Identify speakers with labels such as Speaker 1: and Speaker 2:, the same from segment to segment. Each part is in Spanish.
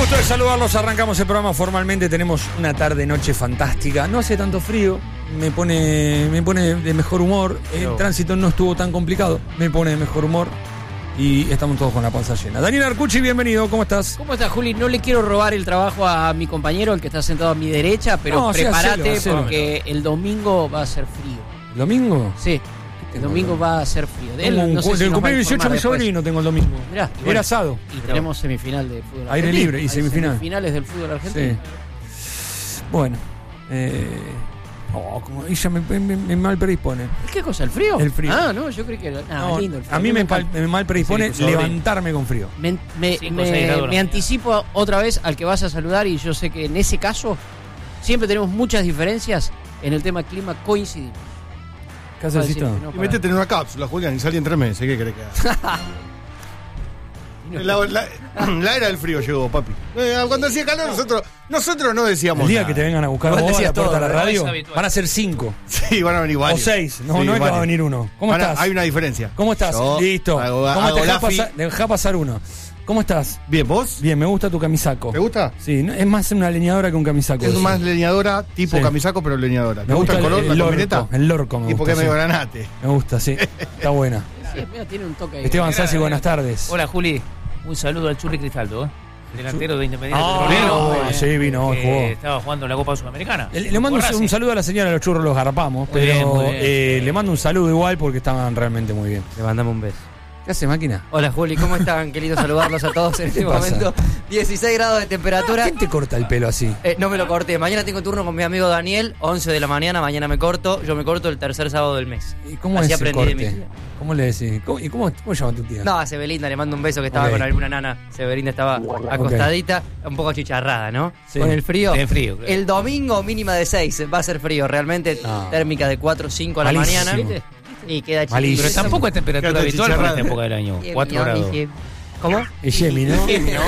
Speaker 1: Gusto de saludarlos, arrancamos el programa formalmente, tenemos una tarde-noche fantástica, no hace tanto frío, me pone de mejor humor, el tránsito no estuvo tan complicado, me pone de mejor humor y estamos todos con la panza llena. Daniel Arcucci, bienvenido, ¿cómo estás?
Speaker 2: ¿Cómo estás, Juli? No le quiero robar el trabajo a mi compañero, el que está sentado a mi derecha, pero no, prepárate porque el domingo va a ser frío.
Speaker 1: ¿El domingo?
Speaker 2: Sí. El domingo va a ser frío.
Speaker 1: No sé si el cumpleaños 18 de mi sobrino tengo el domingo.
Speaker 2: Mirá,
Speaker 1: era asado.
Speaker 2: Y tenemos semifinal de fútbol argentino.
Speaker 1: Aire libre y semifinal.
Speaker 2: Semifinales del fútbol argentino.
Speaker 1: Sí. Bueno. Como ella me mal predispone.
Speaker 2: ¿Qué cosa? ¿El frío?
Speaker 1: El frío.
Speaker 2: Ah, no, yo creí que era lindo el frío.
Speaker 1: A mí me mal predispone levantarme con frío.
Speaker 2: Me anticipo otra vez al que vas a saludar y yo sé que en ese caso siempre tenemos muchas diferencias en el tema clima coincidimos.
Speaker 1: ¿Qué haces, Cito?
Speaker 3: Y métete en una cápsula, Julián, y salí en 3 meses. ¿Qué querés que haga? La era del frío llegó, papi. Cuando hacía calor, nosotros no decíamos
Speaker 1: el día
Speaker 3: nada.
Speaker 1: que te vengan a buscar vos a la puerta de la radio, van a ser 5.
Speaker 3: Sí, van a venir varios.
Speaker 1: O 6. No, no es que va a venir uno. ¿Cómo estás?
Speaker 3: Hay una diferencia.
Speaker 1: ¿Cómo estás? Listo. ¿Cómo te dejá pasar uno? ¿Cómo estás?
Speaker 3: Bien, ¿vos?
Speaker 1: Bien, me gusta tu camisaco.
Speaker 3: ¿Te gusta?
Speaker 1: Sí, es más una leñadora que un camisaco.
Speaker 3: Es más leñadora, tipo camisaco, pero leñadora.
Speaker 1: ¿Te gusta el color, la camioneta? El lorco me gusta.
Speaker 3: Y porque es medio granate.
Speaker 1: Me gusta, sí. Está buena.
Speaker 2: Sí, mira, tiene un toque ahí.
Speaker 1: Esteban Sassi, buenas tardes.
Speaker 4: Hola, Juli. Un saludo al Churri Cristaldo, delantero de Independiente
Speaker 1: Petrolero. Sí, vino, jugó.
Speaker 4: Estaba jugando en la Copa Sudamericana.
Speaker 1: Le mando un saludo a la señora de los churros, los garpamos. Muy pero bien. Le mando un saludo igual porque estaban realmente muy bien.
Speaker 5: Le mandamos un beso.
Speaker 1: ¿Qué hace, máquina?
Speaker 5: Hola, Juli, ¿cómo están? Qué lindo saludarlos a todos en este momento. 16 grados de temperatura.
Speaker 1: ¿Quién te corta el pelo así?
Speaker 5: No me lo corté. Mañana tengo turno con mi amigo Daniel, 11 de la mañana. Mañana me corto. Yo me corto el tercer sábado del mes.
Speaker 1: ¿Y cómo
Speaker 5: así
Speaker 1: es ese
Speaker 5: aprendí
Speaker 1: corte?
Speaker 5: de mi tía.
Speaker 1: ¿Cómo le decís? ¿Y cómo llama tu tía?
Speaker 5: No, a Sebelinda le mando un beso que estaba con alguna nana. Sebelinda estaba acostadita, un poco achicharrada, ¿no? Sí. Con el frío.
Speaker 4: Bien frío, claro.
Speaker 5: El domingo mínima de 6. Va a ser frío, realmente. Térmica de 4 o 5 a la mañana. ¿Viste? Y queda chiquito.
Speaker 4: Pero tampoco es temperatura habitual para esta época del año. 4 grados.
Speaker 5: ¿Cómo?
Speaker 1: Es Yemi, ¿no?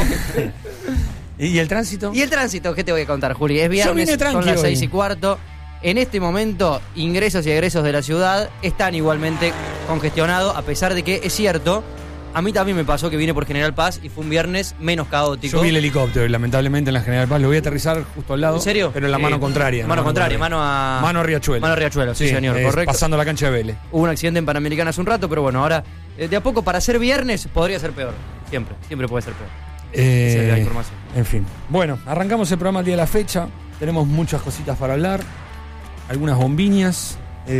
Speaker 1: ¿Y el tránsito?
Speaker 5: Y el tránsito, ¿qué te voy a contar, Juli? Es viernes, son las 6:15. En este momento, ingresos y egresos de la ciudad están igualmente congestionados, a pesar de que es cierto, a mí también me pasó que vine por General Paz y fue un viernes menos caótico.
Speaker 1: Yo vi el helicóptero y lamentablemente en la General Paz lo voy a aterrizar justo al lado.
Speaker 5: ¿En serio?
Speaker 1: Pero en la mano contraria.
Speaker 5: Mano contraria, mano a
Speaker 1: Riachuelo.
Speaker 5: Mano a Riachuelo, sí, señor, correcto.
Speaker 1: Pasando la cancha de Vélez.
Speaker 5: Hubo un accidente en Panamericana hace un rato, pero bueno, ahora de a poco para ser viernes podría ser peor. Siempre puede ser peor. Esa es la información.
Speaker 1: En fin. Bueno, arrancamos el programa el día de la fecha. Tenemos muchas cositas para hablar. Algunas bombiñas.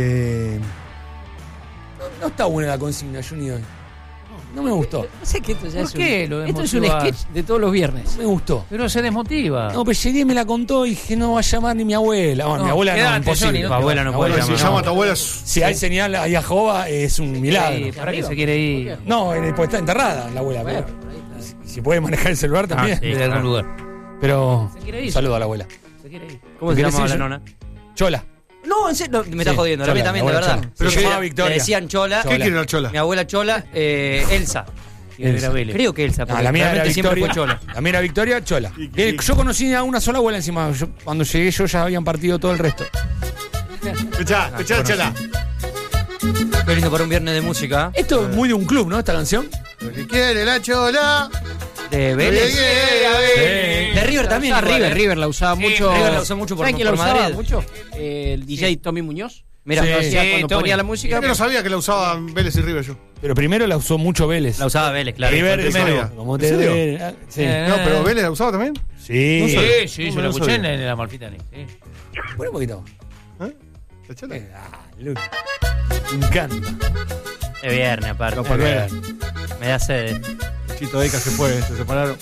Speaker 1: No está buena la consigna, Juni, hoy. No me gustó.
Speaker 2: No sé qué esto ya
Speaker 4: ¿Por qué lo
Speaker 2: esto es un sketch de todos los viernes.
Speaker 1: No me gustó.
Speaker 4: Pero se desmotiva.
Speaker 1: No, pero llegué y me la contó y dije, no va a llamar ni mi abuela. Bueno, mi abuela no, imposible.
Speaker 4: Tu abuela no puede llamar.
Speaker 3: Si llama a tu abuela...
Speaker 1: Si hay señal ahí a Jova, es un milagro.
Speaker 4: Sí, ¿para qué se quiere ir?
Speaker 1: No, pues está enterrada la abuela. Bueno, si puede manejar el celular también.
Speaker 4: Sí, de algún lugar.
Speaker 1: Pero
Speaker 4: Se quiere ir.
Speaker 1: saludo a la abuela.
Speaker 4: Se quiere ir.
Speaker 5: ¿Cómo se llama la nona?
Speaker 1: Chola.
Speaker 5: No, en serio, me está jodiendo,
Speaker 1: Chola,
Speaker 5: la mía también, de verdad.
Speaker 1: Chola. Pero se llamaba Victoria.
Speaker 5: Le decían Chola.
Speaker 3: ¿Qué quiere la Chola?
Speaker 5: Mi abuela Chola, Elsa.
Speaker 4: Creo
Speaker 5: que Elsa, porque
Speaker 1: la mía era
Speaker 5: siempre
Speaker 1: Victoria.
Speaker 5: fue Chola.
Speaker 1: La mía era Victoria, Chola. Yo conocí a una sola abuela encima. Cuando llegué yo ya habían partido todo el resto.
Speaker 3: Escuchá, Chola.
Speaker 5: Qué lindo para un viernes de música.
Speaker 1: Esto es muy de un club, ¿no? Esta canción.
Speaker 3: Lo que quiere la Chola.
Speaker 5: De Vélez. De River también.
Speaker 2: River la usaba mucho.
Speaker 5: River la usó mucho por
Speaker 2: ¿Saben quién la usaba
Speaker 5: Madrid?
Speaker 2: mucho? El DJ Tommy Muñoz.
Speaker 5: Mira,
Speaker 2: cuando
Speaker 4: Tommy.
Speaker 2: ponía la música.
Speaker 3: Yo no sabía que la usaban Vélez y River yo.
Speaker 1: Pero primero la usó mucho Vélez.
Speaker 5: La usaba Vélez, claro.
Speaker 1: River
Speaker 3: primero.
Speaker 1: Como
Speaker 3: ¿En
Speaker 1: te
Speaker 3: serio?
Speaker 1: ve. Sí.
Speaker 3: No, pero Vélez la usaba también.
Speaker 1: Sí.
Speaker 4: Sí,
Speaker 3: No
Speaker 4: yo
Speaker 3: me
Speaker 4: lo
Speaker 3: lo
Speaker 4: escuché
Speaker 3: sabía.
Speaker 4: en la Amalfitani. Sí.
Speaker 1: Pon un poquito.
Speaker 3: ¿La Chola?
Speaker 1: Luke. Me encanta.
Speaker 5: Es viernes, aparte.
Speaker 3: No, Palmera.
Speaker 5: Me da sed.
Speaker 3: Chito Deca se fue, se separaron.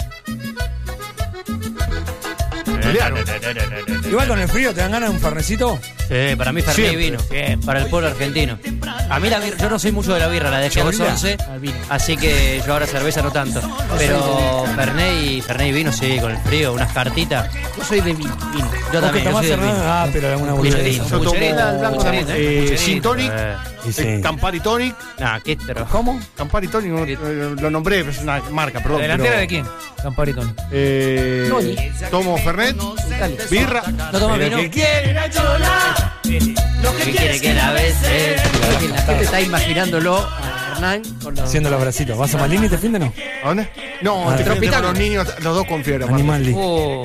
Speaker 1: Igual con el frío, ¿te dan ganas de un fernecito?
Speaker 5: Sí, para mí Fernet y vino. Para el pueblo argentino. A mí la birra, yo no soy mucho de la birra, la dejé a los 11, así que yo ahora cerveza no tanto. Pero Fernet y vino, sí, con el frío, unas cartitas.
Speaker 2: Yo soy de vino.
Speaker 5: Yo también, yo soy del vino.
Speaker 1: Ah, pero alguna boludez.
Speaker 3: Yo tomo Gin Tonic,
Speaker 1: Sí.
Speaker 3: Campari Tonic.
Speaker 5: Nah, qué pero.
Speaker 1: ¿Cómo?
Speaker 3: Campari Tonic, lo nombré, pero es una marca, perdón.
Speaker 4: ¿La delantera
Speaker 3: pero-
Speaker 4: de quién? Camparitón.
Speaker 2: Tony.
Speaker 3: Tomo Fernet, birra.
Speaker 5: ¿No toma vino?
Speaker 1: ¿Qué quiere la Chola?
Speaker 5: ¿Qué quiere que la bese?
Speaker 2: La gente está imaginándolo a Hernán.
Speaker 1: Haciendo los bracitos. ¿Vas a Malini este fin de no?
Speaker 3: ¿A dónde? No, te con los niños, los dos con fiebre.
Speaker 1: Animaldi.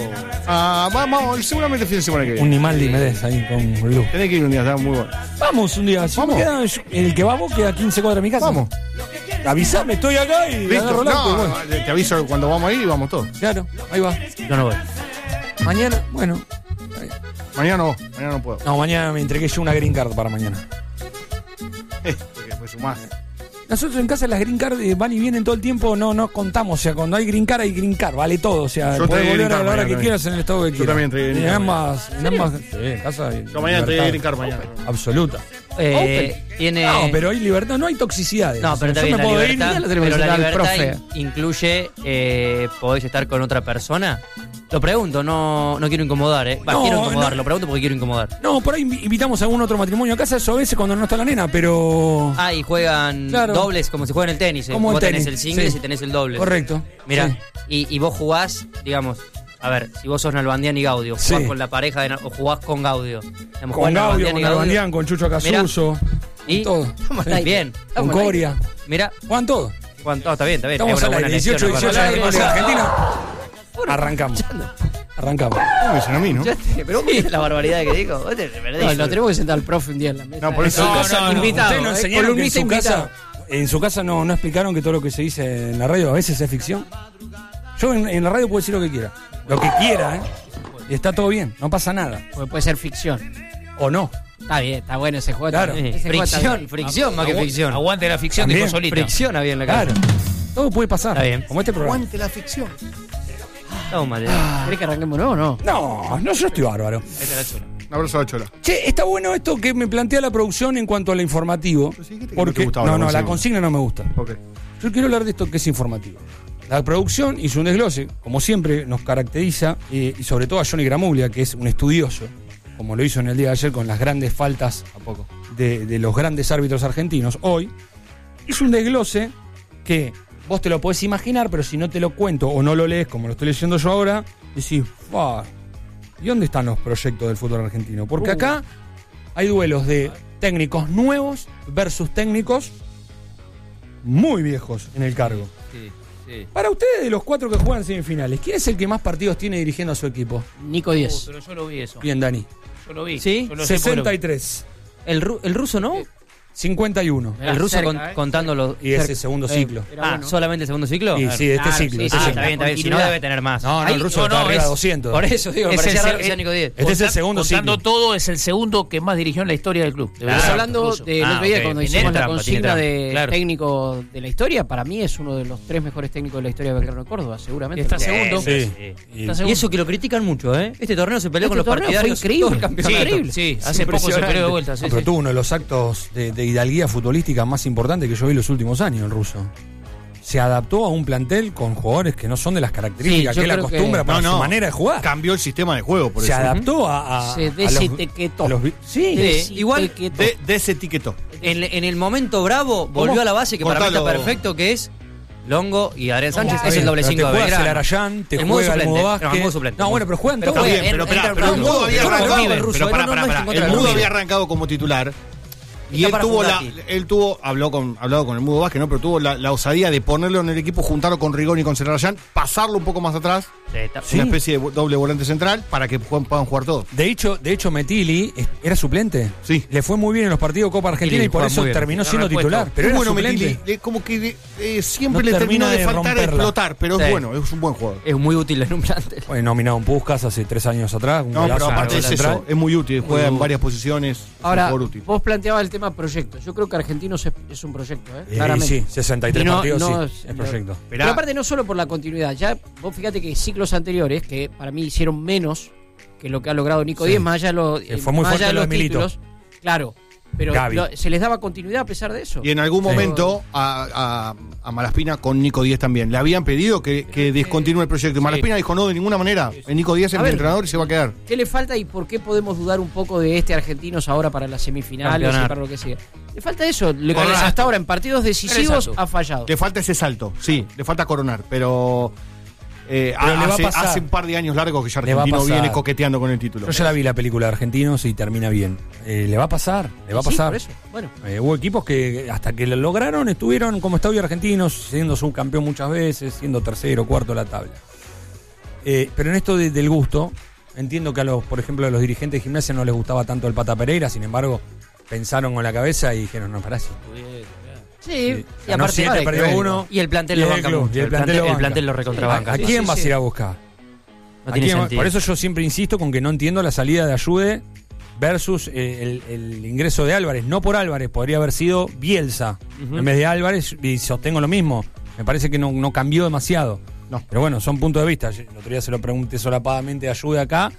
Speaker 3: Vamos, seguramente el fin de semana que viene.
Speaker 1: Un Animaldi me des ahí con Blue.
Speaker 3: Tenés que ir un día, está muy bueno.
Speaker 1: Vamos un día. Si
Speaker 3: Vamos.
Speaker 1: el que vamos queda a 15 cuadras de mi casa.
Speaker 3: Vamos.
Speaker 1: Avisame, estoy acá y
Speaker 3: Listo.
Speaker 1: agarro el auto, bueno.
Speaker 3: Te aviso cuando vamos ahí y vamos todos.
Speaker 1: Claro, ahí va.
Speaker 5: Yo no voy.
Speaker 1: Mañana, bueno.
Speaker 3: Mañana no puedo.
Speaker 1: No, mañana me entregué yo una green card para mañana.
Speaker 3: Porque después sumás.
Speaker 1: Nosotros en casa las green card van y vienen todo el tiempo, no contamos. O sea, cuando hay green card, vale todo. O sea,
Speaker 3: Yo
Speaker 1: puedes
Speaker 3: entregué
Speaker 1: volver
Speaker 3: green
Speaker 1: a
Speaker 3: card
Speaker 1: la hora que
Speaker 3: mañana
Speaker 1: quieras en el estado que
Speaker 3: Yo
Speaker 1: quieras.
Speaker 3: también entregué green
Speaker 1: Y
Speaker 3: card.
Speaker 1: ambas, sí, en casa.
Speaker 3: Yo mañana entregué green card mañana.
Speaker 1: Absoluta.
Speaker 5: Tiene...
Speaker 1: No, pero hay libertad, no hay toxicidades.
Speaker 5: No, pero
Speaker 1: Yo
Speaker 5: también
Speaker 1: me
Speaker 5: la
Speaker 1: puedo ir,
Speaker 5: libertad,
Speaker 2: ya lo tenemos
Speaker 5: pero la
Speaker 2: al
Speaker 5: libertad
Speaker 2: profe.
Speaker 5: incluye podés estar con otra persona. Lo pregunto, no quiero incomodar,
Speaker 1: No,
Speaker 5: quiero incomodar,
Speaker 1: no.
Speaker 5: lo pregunto porque quiero incomodar.
Speaker 1: No, por ahí invitamos a algún otro matrimonio a casa, eso a veces cuando no está la nena, pero...
Speaker 5: Ah, y juegan
Speaker 1: Claro.
Speaker 5: dobles como si juegan el tenis.
Speaker 1: Como
Speaker 5: Vos
Speaker 1: el
Speaker 5: tenés
Speaker 1: tenis,
Speaker 5: el singles
Speaker 1: sí.
Speaker 5: y tenés el doble.
Speaker 1: Correcto.
Speaker 5: Mirá,
Speaker 1: Sí.
Speaker 5: y vos jugás, digamos, a ver, si vos sos Nalbandián y Gaudio, jugás
Speaker 1: Sí.
Speaker 5: con la pareja o jugás con Gaudio. Digamos,
Speaker 1: Con
Speaker 5: jugás
Speaker 1: Gaudio,
Speaker 5: Nalbandián
Speaker 1: con
Speaker 5: y Gaudio.
Speaker 1: Nalbandián, con Chucho Casuso,
Speaker 5: Y
Speaker 1: todo.
Speaker 5: Sí, bien.
Speaker 1: Con Coria.
Speaker 5: Mira,
Speaker 1: Juegan todo.
Speaker 5: ¿cuánto? Está bien.
Speaker 1: Estamos
Speaker 5: Es
Speaker 1: al
Speaker 5: una
Speaker 1: aire,
Speaker 5: buena
Speaker 1: 18,
Speaker 5: lección,
Speaker 1: 18
Speaker 5: aparte.
Speaker 1: de la Liga Argentina. Arrancamos. Arrancamos.
Speaker 3: No me dicen a mí, ¿no?
Speaker 5: Pero ¿viste la barbaridad que dijo? Vos te perdés.
Speaker 2: No, lo tenemos que sentar al profe un día en la mesa.
Speaker 3: No, por eso.
Speaker 1: En su casa,
Speaker 2: invitado,
Speaker 1: ¿ustedes no enseñaron que
Speaker 2: columnista invitado.
Speaker 1: en su casa no explicaron que todo lo que se dice en la radio a veces es ficción? Yo en la radio puedo decir lo que quiera. Lo que quiera, ¿eh? Y está todo bien, no pasa nada.
Speaker 2: Porque puede ser ficción.
Speaker 1: ¿O no?
Speaker 2: Está bien, está bueno ese juego.
Speaker 1: Claro.
Speaker 2: Ese juego está bien.
Speaker 5: Fricción más que ficción.
Speaker 4: Aguante la ficción,
Speaker 1: También.
Speaker 4: dijo solito.
Speaker 5: Fricción había en la casa.
Speaker 1: Claro. Todo puede pasar.
Speaker 5: Está bien.
Speaker 1: Como este programa.
Speaker 3: Aguante la ficción.
Speaker 5: Toma,
Speaker 2: ¿Querés que arranquemos nuevo o no?
Speaker 1: No, yo estoy bárbaro.
Speaker 4: Ahí está la chula.
Speaker 3: Un abrazo a la Chola.
Speaker 1: Che, está bueno esto que me plantea la producción en cuanto a lo informativo.
Speaker 3: Pero sí, dijiste que no te
Speaker 1: Porque
Speaker 3: gustaba
Speaker 1: no,
Speaker 3: la
Speaker 1: la
Speaker 3: consigna.
Speaker 1: consigna no me gusta.
Speaker 3: Ok.
Speaker 1: Yo quiero hablar de esto que es informativo. La producción hizo un desglose, como siempre nos caracteriza, y sobre todo a Johnny Gramuglia, que es un estudioso, como lo hizo en el día de ayer con las grandes faltas de los grandes árbitros argentinos. Hoy hizo un desglose que vos te lo podés imaginar, pero si no te lo cuento o no lo lees como lo estoy leyendo yo ahora, decís, ¿y dónde están los proyectos del fútbol argentino? Porque acá hay duelos de técnicos nuevos versus técnicos muy viejos en el cargo.
Speaker 4: Sí, sí.
Speaker 1: Para ustedes, de los 4 que juegan semifinales, ¿quién es el que más partidos tiene dirigiendo a su equipo?
Speaker 2: Nico 10.
Speaker 4: Pero yo lo vi eso.
Speaker 1: Bien, Dani.
Speaker 4: Yo lo vi.
Speaker 5: ¿Sí?
Speaker 4: Yo lo sé porque lo vi.
Speaker 1: 63.
Speaker 5: ¿El ruso no?
Speaker 1: 51.
Speaker 2: Mirá,
Speaker 5: El ruso
Speaker 2: cerca,
Speaker 5: contando los...
Speaker 1: Y ese segundo ciclo.
Speaker 2: Era bueno.
Speaker 5: ¿Solamente el segundo ciclo?
Speaker 1: Y sí, de este
Speaker 2: Claro,
Speaker 1: ciclo.
Speaker 2: sí,
Speaker 1: este
Speaker 2: sí,
Speaker 1: ciclo.
Speaker 5: Está bien, está bien. Si no, debe tener más.
Speaker 1: No, el ruso
Speaker 4: no,
Speaker 1: está
Speaker 4: no,
Speaker 1: arriba de
Speaker 4: es-
Speaker 1: 200.
Speaker 5: Por eso digo, me
Speaker 4: Es
Speaker 5: parecía
Speaker 4: el-
Speaker 5: raro que sea Nico 10.
Speaker 1: Este es el segundo
Speaker 4: Contando
Speaker 1: ciclo.
Speaker 4: todo, es el segundo que más dirigió en la historia del club. De
Speaker 2: Estás
Speaker 4: verdad,
Speaker 2: hablando
Speaker 4: incluso.
Speaker 2: del otro día
Speaker 5: ok.
Speaker 2: cuando
Speaker 5: Tiene
Speaker 2: hicimos la
Speaker 5: trampa,
Speaker 2: consigna
Speaker 5: tiene
Speaker 2: de
Speaker 5: trampa,
Speaker 4: claro.
Speaker 2: técnico de la historia. Para mí es uno de los 3 mejores técnicos de la historia de Belgrano de Córdoba, seguramente.
Speaker 4: Está segundo.
Speaker 1: Sí. Y-
Speaker 2: Está
Speaker 5: Y
Speaker 2: segundo.
Speaker 5: eso que lo critican mucho, ¿eh? Este torneo se peleó
Speaker 2: Este
Speaker 5: con los
Speaker 2: torneo fue
Speaker 5: partidarios
Speaker 2: increíble.
Speaker 5: todo el campeonato.
Speaker 2: Increíble.
Speaker 4: Sí, hace poco se peleó de vuelta. Sí,
Speaker 1: No, pero
Speaker 4: sí.
Speaker 1: tuvo uno de los actos de hidalguía futbolística más importantes que yo vi los últimos años, el ruso. Se adaptó a un plantel con jugadores que no son de las características
Speaker 2: Sí, yo
Speaker 1: que él
Speaker 2: creo
Speaker 1: acostumbra
Speaker 2: que-
Speaker 1: para
Speaker 3: No,
Speaker 1: su
Speaker 3: no.
Speaker 1: manera de jugar.
Speaker 3: Cambió el sistema de juego, por
Speaker 1: Se
Speaker 3: eso.
Speaker 1: adaptó a
Speaker 2: Se desetiquetó.
Speaker 1: sí.
Speaker 5: Igual
Speaker 3: Desetiquetó.
Speaker 5: en el momento bravo volvió a la base que para mí está
Speaker 3: Cortalo.
Speaker 5: perfecto, que es Longo y Adrián Sánchez.
Speaker 1: Está
Speaker 5: Es el
Speaker 1: bien,
Speaker 5: doble
Speaker 1: pero
Speaker 5: 5 de
Speaker 1: te juegas el
Speaker 5: Belgrano.
Speaker 1: Arayán, te
Speaker 5: El modo
Speaker 1: juega el
Speaker 5: suplente.
Speaker 1: Mudo
Speaker 5: No, el
Speaker 1: Vázquez.
Speaker 5: modo suplente.
Speaker 1: No, bueno, pero juegan
Speaker 5: Pero
Speaker 1: todos.
Speaker 3: Está bien,
Speaker 5: bien,
Speaker 3: pero
Speaker 5: entra
Speaker 3: espera,
Speaker 5: el
Speaker 3: pero el
Speaker 5: Mudo,
Speaker 3: Mudo había
Speaker 5: yo no
Speaker 3: arrancado.
Speaker 5: vive el ruso,
Speaker 3: Pero
Speaker 5: no,
Speaker 3: pará,
Speaker 5: no,
Speaker 3: pará,
Speaker 5: no es
Speaker 3: pará.
Speaker 5: en contra
Speaker 3: El
Speaker 5: de
Speaker 3: Mudo
Speaker 5: Rubio.
Speaker 3: había arrancado como titular. Y
Speaker 5: Está
Speaker 3: él
Speaker 5: para
Speaker 3: tuvo
Speaker 5: jugar aquí.
Speaker 3: hablado con el Mudo Vázquez, ¿no? Pero tuvo la osadía de ponerlo en el equipo, juntarlo con Rigoni y con Serrayán, pasarlo un poco más atrás,
Speaker 1: Sí.
Speaker 3: una especie de doble volante central, para que puedan jugar todos.
Speaker 1: De hecho, Metili era suplente.
Speaker 3: Sí.
Speaker 1: Le fue muy bien en los partidos de Copa Argentina
Speaker 5: Metili
Speaker 1: y por
Speaker 5: juega
Speaker 1: eso
Speaker 5: muy bien.
Speaker 1: terminó
Speaker 4: Era
Speaker 1: siendo
Speaker 4: repuesto.
Speaker 1: titular. Pero
Speaker 3: Es
Speaker 1: era
Speaker 3: bueno
Speaker 1: suplente.
Speaker 3: Metili, como que siempre
Speaker 1: No
Speaker 3: le
Speaker 1: termina
Speaker 3: terminó de
Speaker 1: de
Speaker 3: faltar de
Speaker 1: romperla.
Speaker 3: explotar, pero
Speaker 5: Sí.
Speaker 3: es bueno, es un buen jugador.
Speaker 5: Es muy útil en un plantel.
Speaker 1: Bueno, nominado en Puskas hace 3 años atrás. Un
Speaker 3: No,
Speaker 1: golazo
Speaker 3: pero aparte
Speaker 1: de
Speaker 3: es
Speaker 1: central.
Speaker 3: eso, es muy útil, juega en
Speaker 5: útil.
Speaker 3: varias posiciones, es un
Speaker 2: Ahora,
Speaker 3: jugador útil.
Speaker 2: vos planteabas el tema proyecto. Yo creo que Argentinos es un proyecto,
Speaker 1: Sí,
Speaker 2: claramente.
Speaker 1: 63
Speaker 2: Y no-
Speaker 1: partidos,
Speaker 2: no
Speaker 1: sí,
Speaker 2: es-
Speaker 1: es proyecto.
Speaker 2: Pero aparte no solo por la continuidad. Ya vos fíjate que ciclos anteriores, que para mí hicieron menos que lo que ha logrado Nico
Speaker 1: Sí.
Speaker 2: Díez, más allá de los,
Speaker 1: Que fue muy
Speaker 2: más allá
Speaker 1: fuerte
Speaker 2: de
Speaker 1: lo
Speaker 2: los
Speaker 1: de Milito.
Speaker 2: títulos. Claro, pero
Speaker 1: Gavi.
Speaker 2: se les daba continuidad a pesar de eso.
Speaker 3: Y en algún
Speaker 1: Sí.
Speaker 3: momento a Malaspina con Nico Díez también. Le habían pedido que descontinúe el proyecto. Y Malaspina dijo no, de ninguna manera. Nico Díez es
Speaker 2: A
Speaker 3: el
Speaker 2: ver.
Speaker 3: entrenador y se va a quedar.
Speaker 2: ¿Qué le falta y por qué podemos dudar un poco de este Argentinos ahora para las semifinales y
Speaker 5: Campeonar.
Speaker 2: para lo que sigue? Le falta eso.
Speaker 3: Coronar.
Speaker 2: Hasta ahora en partidos decisivos
Speaker 4: Exacto.
Speaker 2: ha fallado.
Speaker 3: Le falta ese salto, sí, le falta coronar, pero Hace un par de años largos que ya Argentino viene coqueteando con el título.
Speaker 1: Yo ya la vi la película de Argentinos y termina bien. Le va a pasar,
Speaker 2: Por eso. Bueno.
Speaker 1: Hubo equipos que hasta que lo lograron estuvieron como está hoy Argentinos, siendo subcampeón muchas veces, siendo tercero, cuarto de la tabla. Pero en esto del gusto, entiendo que por ejemplo, a los dirigentes de Gimnasia no les gustaba tanto el Pata Pereira, sin embargo, pensaron con la cabeza y dijeron, no, pará.
Speaker 2: Sí,
Speaker 1: y aparte perdió uno.
Speaker 5: Y el plantel lo banca mucho. El plantel lo recontrabanca.
Speaker 1: ¿A quién vas a ir a buscar?
Speaker 5: No tiene sentido.
Speaker 1: Por eso yo siempre insisto con que no entiendo la salida de Ayude versus el ingreso de Álvarez. No por Álvarez, podría haber sido Bielsa en vez de Álvarez, y sostengo lo mismo. Me parece que no cambió demasiado. No. Pero bueno, son puntos de vista. El otro día se lo pregunté solapadamente a Ayude acá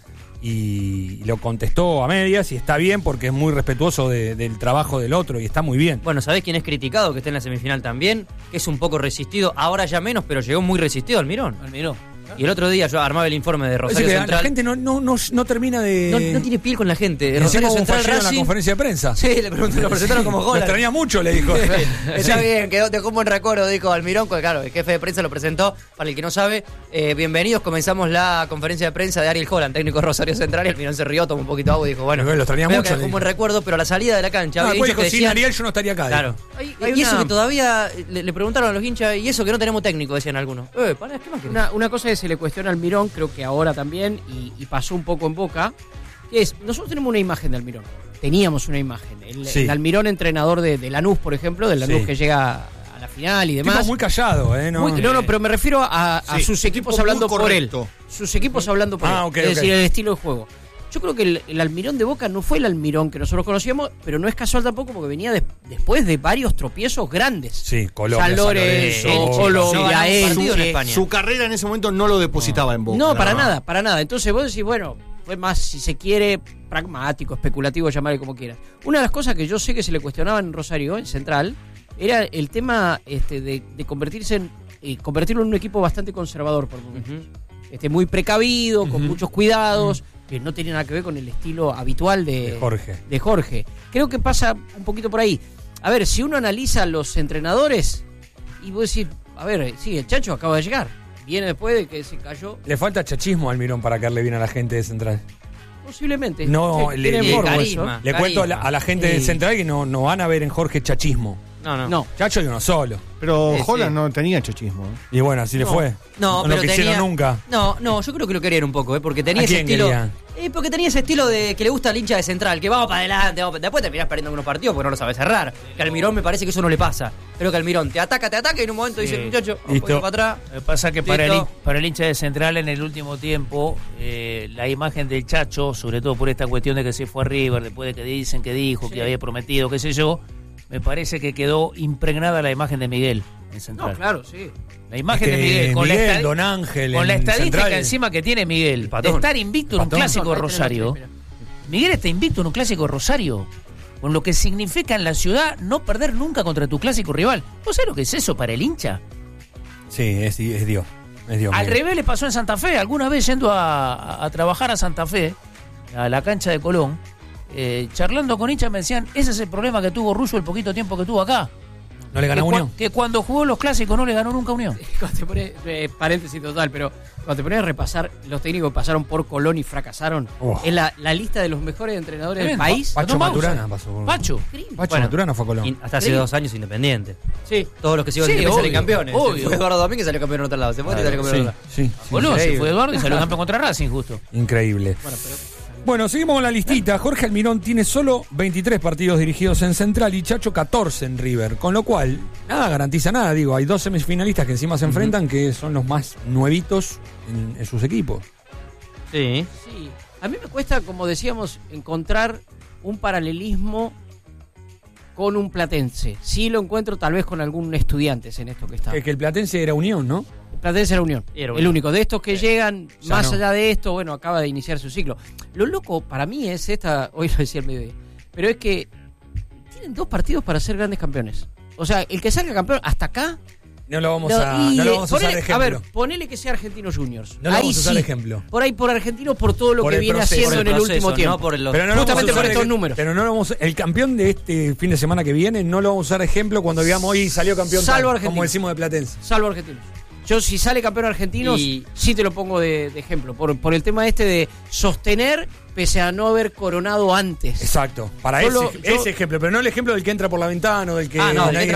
Speaker 1: y lo contestó a medias y está bien porque es muy respetuoso del trabajo del otro y está muy bien.
Speaker 5: Bueno, ¿sabés quién es criticado que está en la semifinal también? Que es un poco resistido, ahora ya menos, pero llegó muy resistido, Almirón. Y el otro día yo armaba el informe de Rosario Central.
Speaker 1: La gente no termina de...
Speaker 5: No tiene piel con la gente.
Speaker 1: Rosario Central en la conferencia de prensa.
Speaker 5: Sí, le pregunté, lo presentaron como Holland.
Speaker 1: Lo extraña mucho, le dijo.
Speaker 5: Está bien, dejó un buen recuerdo, dijo Almirón. Claro, el jefe de prensa lo presentó. Para el que no sabe, bienvenidos, comenzamos la conferencia de prensa de Ariel Holland, técnico de Rosario Central. Y Almirón se rió, tomó un poquito de agua y dijo, bueno,
Speaker 1: lo extraña mucho.
Speaker 5: Dejó un buen recuerdo, pero a la salida de la cancha...
Speaker 1: sin Ariel yo no estaría acá.
Speaker 5: Claro. Y eso que todavía le preguntaron a los hinchas, y eso que no tenemos técnico, decían algunos. ¿Qué más querés?
Speaker 2: Una cosa es se le cuestiona a Almirón, creo que ahora también, y pasó un poco en Boca, que es, nosotros tenemos una imagen de Almirón. Teníamos una imagen. El Almirón entrenador de Lanús, por ejemplo, del Lanús que llega a la final y demás.
Speaker 1: Tipo muy callado,
Speaker 2: No, pero me refiero a sus equipos hablando por él. Sus equipos hablando por él.
Speaker 1: Okay,
Speaker 2: es decir, el estilo de juego. Yo creo que el Almirón de Boca no fue el Almirón que nosotros conocíamos, pero no es casual tampoco porque venía después de varios tropiezos grandes.
Speaker 1: Sí, Colombia,
Speaker 2: San Lorenzo, Colombia,
Speaker 3: Su carrera en ese momento no lo depositaba en Boca.
Speaker 2: No, para nada. Entonces vos decís, bueno, fue más, si se quiere, pragmático, especulativo, llamarle como quieras. Una de las cosas que yo sé que se le cuestionaba en Rosario, en Central, era el tema de convertirlo en un equipo bastante conservador por momentos. Muy precavido, con muchos cuidados, que no tenía nada que ver con el estilo habitual de Jorge. Creo que pasa un poquito por ahí. A ver, si uno analiza los entrenadores, y vos decís, a ver, sí, el Chacho acaba de llegar, viene después de que se cayó.
Speaker 1: Le falta chachismo a Almirón para caerle bien a la gente de Central.
Speaker 2: Posiblemente.
Speaker 1: No, le cuento a la gente de Central que no van a ver en Jorge chachismo.
Speaker 2: No.
Speaker 1: Chacho y uno solo.
Speaker 3: Pero Holland no tenía chachismo.
Speaker 1: Y bueno, así le fue.
Speaker 5: No
Speaker 1: lo quisieron nunca.
Speaker 5: No, yo creo que lo querían un poco, porque tenía ese estilo. Porque tenía ese estilo de que le gusta al hincha de Central, que vamos para adelante, después terminás perdiendo algunos partidos porque no lo sabe cerrar. Que Almirón me parece que eso no le pasa. Pero que Almirón te ataca y en un momento dice, muchacho, vamos para atrás.
Speaker 4: Lo que pasa es que para el hincha de Central en el último tiempo, la imagen del Chacho, sobre todo por esta cuestión de que se fue a River, después de que dicen que dijo, que había prometido, qué sé yo, me parece que quedó impregnada la imagen de Miguel en Central.
Speaker 2: No, claro, sí.
Speaker 4: La imagen de Miguel, con
Speaker 1: Don Ángel,
Speaker 4: con la estadística
Speaker 1: Central,
Speaker 4: encima que tiene Miguel, de estar invicto en un clásico de Rosario. Miguel está invicto en un clásico de Rosario, con lo que significa en la ciudad no perder nunca contra tu clásico rival. ¿Vos sabés lo que es eso para el hincha?
Speaker 1: Sí, es Dios.
Speaker 4: Al revés le pasó en Santa Fe. Alguna vez yendo a trabajar a Santa Fe, a la cancha de Colón, charlando con hinchas me decían, ese es el problema que tuvo Russo el poquito tiempo que tuvo acá.
Speaker 1: ¿No le ganó Unión?
Speaker 4: Que cuando jugó los clásicos no le ganó nunca Unión.
Speaker 2: Cuando te pones, paréntesis total, pero cuando te pones a repasar los técnicos que pasaron por Colón y fracasaron, es la lista de los mejores entrenadores del país.
Speaker 1: Pacho Maturana pasó.
Speaker 4: Pacho
Speaker 1: Maturana fue a Colón.
Speaker 5: Hasta hace 2 años Independiente.
Speaker 2: Sí.
Speaker 5: Todos los que siguen Independiente salen campeones.
Speaker 2: Obvio.
Speaker 5: Fue Eduardo Domínguez, salió campeón en otro lado. Se fue y salió campeón en otro lado.
Speaker 1: Sí.
Speaker 4: Se fue Eduardo y salió campeón contra Racing justo.
Speaker 1: Increíble. Bueno, seguimos con la listita. Jorge Almirón tiene solo 23 partidos dirigidos en Central y Chacho 14 en River. Con lo cual, nada garantiza nada. Digo, hay 2 semifinalistas que encima se enfrentan que son los más nuevitos en sus equipos.
Speaker 2: Sí. A mí me cuesta, como decíamos, encontrar un paralelismo con un platense. Sí lo encuentro tal vez con algún Estudiantes en esto que está.
Speaker 1: Es que el platense era Unión, ¿no?
Speaker 2: El platense era Unión. El único. De estos que llegan, más allá de esto, bueno, acaba de iniciar su ciclo. Lo loco para mí es hoy lo decía el mediodía, pero es que tienen 2 partidos para ser grandes campeones. O sea, el que salga campeón hasta acá...
Speaker 1: No lo vamos a usar de ejemplo.
Speaker 2: A ver, ponele que sea Argentinos Juniors.
Speaker 1: No lo vamos a usar de ejemplo.
Speaker 2: Por ahí por Argentinos, por todo lo que viene haciendo en el último tiempo. Justamente por estos números.
Speaker 1: Pero no lo vamos el campeón de este fin de semana que viene no lo vamos a usar de ejemplo cuando digamos hoy salió campeón
Speaker 2: salvo
Speaker 1: tal, como decimos de Platense.
Speaker 2: Salvo Argentinos. Yo si sale campeón Argentinos, sí te lo pongo de ejemplo, por el tema de sostener pese a no haber coronado antes.
Speaker 1: Exacto, para ese ejemplo, pero no el ejemplo del que entra por la ventana o del que...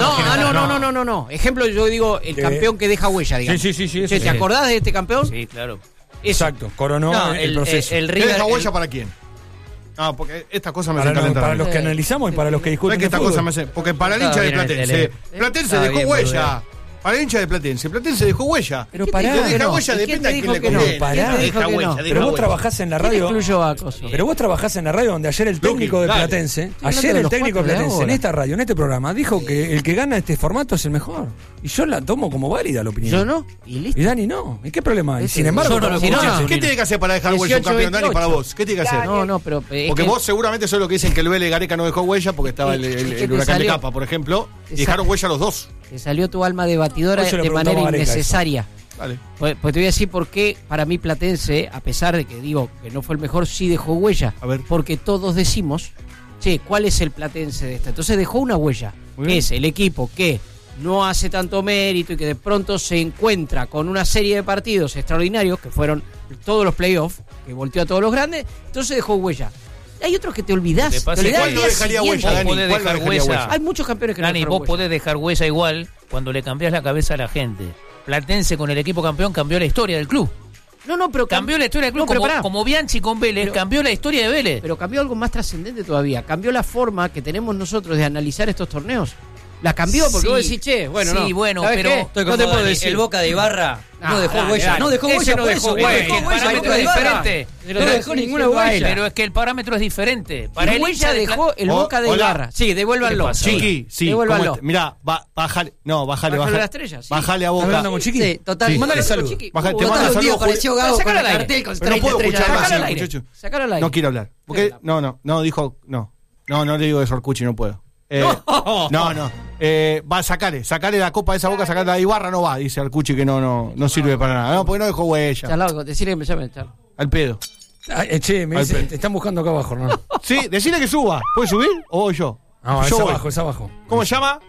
Speaker 2: No. Ejemplo, yo digo, el campeón que deja huella, digamos.
Speaker 1: Sí.
Speaker 2: ¿Te acordás de este campeón?
Speaker 4: Sí, claro.
Speaker 1: Exacto, coronó el proceso.
Speaker 3: ¿Qué deja huella para quién? Ah, porque estas cosas me hacen calentar.
Speaker 1: Para los que analizamos y para los que discuten.
Speaker 3: Que esta cosa me hace, porque para el hincha de Platense dejó huella. Para el hincha de Platense dejó huella.
Speaker 1: Pero pará.
Speaker 3: Deja huella, depende a quién le conviene.
Speaker 1: Deja huella. Pero vos trabajás en la radio. Pero vos trabajás en la radio donde ayer el técnico de Platense, en esta radio, en este programa, dijo que el que gana este formato es el mejor. Y yo la tomo como válida la opinión.
Speaker 2: Yo no. Y listo.
Speaker 1: Y Dani no. ¿Y qué problema hay? Sin embargo,
Speaker 3: ¿qué tiene que hacer para dejar huella un campeón, Dani, para vos? ¿Qué tiene que hacer?
Speaker 2: No, pero
Speaker 3: porque vos seguramente sos lo que dicen que el Vélez Gareca no dejó huella porque estaba el huracán de Capa, por ejemplo, y dejaron huella los dos.
Speaker 2: Te salió tu alma debatidora de manera innecesaria.
Speaker 3: Vale.
Speaker 2: Pues te voy a decir por qué para mí Platense, a pesar de que digo que no fue el mejor, sí dejó huella.
Speaker 3: A ver.
Speaker 2: Porque todos decimos, ¿cuál es el Platense de esta? Entonces dejó una huella, que es el equipo que no hace tanto mérito y que de pronto se encuentra con una serie de partidos extraordinarios, que fueron todos los playoffs, que volteó a todos los grandes, entonces dejó huella. Hay otros que te olvidás.
Speaker 3: ¿Cuál no dejaría huella, Dani?
Speaker 4: ¿Cuál dejar huella?
Speaker 2: Hay muchos campeones que no
Speaker 4: Dani,
Speaker 2: dejaron
Speaker 4: vos
Speaker 2: huella.
Speaker 4: podés dejar huella igual cuando le cambiás la cabeza a la gente. Platense con el equipo campeón cambió la historia del club.
Speaker 2: No, pero
Speaker 4: cambió la historia del club, como Bianchi con Vélez, cambió la historia de Vélez.
Speaker 2: Pero cambió algo más trascendente todavía. Cambió la forma que tenemos nosotros de analizar estos torneos. La cambió porque vos decís,
Speaker 4: pero
Speaker 5: estoy con el Boca de Ibarra no dejó huella. No dejó huella,
Speaker 4: no dejó huella. El parámetro es diferente.
Speaker 5: No dejó ninguna huella.
Speaker 4: Pero es que el parámetro es diferente.
Speaker 2: Para el huella dejó el Boca de Ibarra. Sí, devuélvanlo.
Speaker 3: Chiqui, sí.
Speaker 2: Devuélvanlo.
Speaker 3: Mirá, bájale. No, bájale.
Speaker 2: Bájale la estrella.
Speaker 3: Bájale a Boca.
Speaker 1: ¿Hablando con Chiqui?
Speaker 5: Sí, total.
Speaker 1: Mándale salud.
Speaker 3: Te mando salud.
Speaker 5: Apareció Gago con el cartel con 30 estrellas.
Speaker 3: Muchacho.
Speaker 2: Sacalo al aire.
Speaker 3: No quiero hablar. Porque no dijo no. No le digo eso al Cuchi, no puedo. Sacale la copa de esa Boca, sacale la Ibarra, no va, dice Arcuchi que no sirve para nada. No, porque no dejó huella.
Speaker 2: Charlau, decirle que me llame, Charlau.
Speaker 3: Al pedo.
Speaker 1: Me dice, te están buscando acá abajo, ¿no?
Speaker 3: Sí, decirle que suba. ¿Puede subir o voy yo?
Speaker 1: No,
Speaker 3: yo
Speaker 1: es abajo.
Speaker 3: ¿Cómo se llama?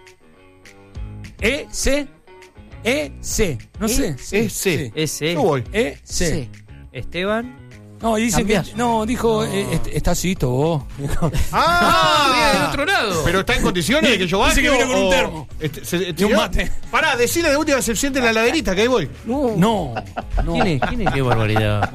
Speaker 1: EC. No sé.
Speaker 3: Yo voy.
Speaker 1: EC.
Speaker 5: Esteban.
Speaker 1: No, dice que. No, dijo. Está así, vos.
Speaker 4: Bien, del otro lado.
Speaker 3: Pero está en condiciones de que yo baje.
Speaker 1: Dice que viene con un termo.
Speaker 3: Y un mate. Pará, decirle de última se siente en la laderita, que ahí voy.
Speaker 1: No.
Speaker 2: ¿Quién es?
Speaker 4: Qué barbaridad.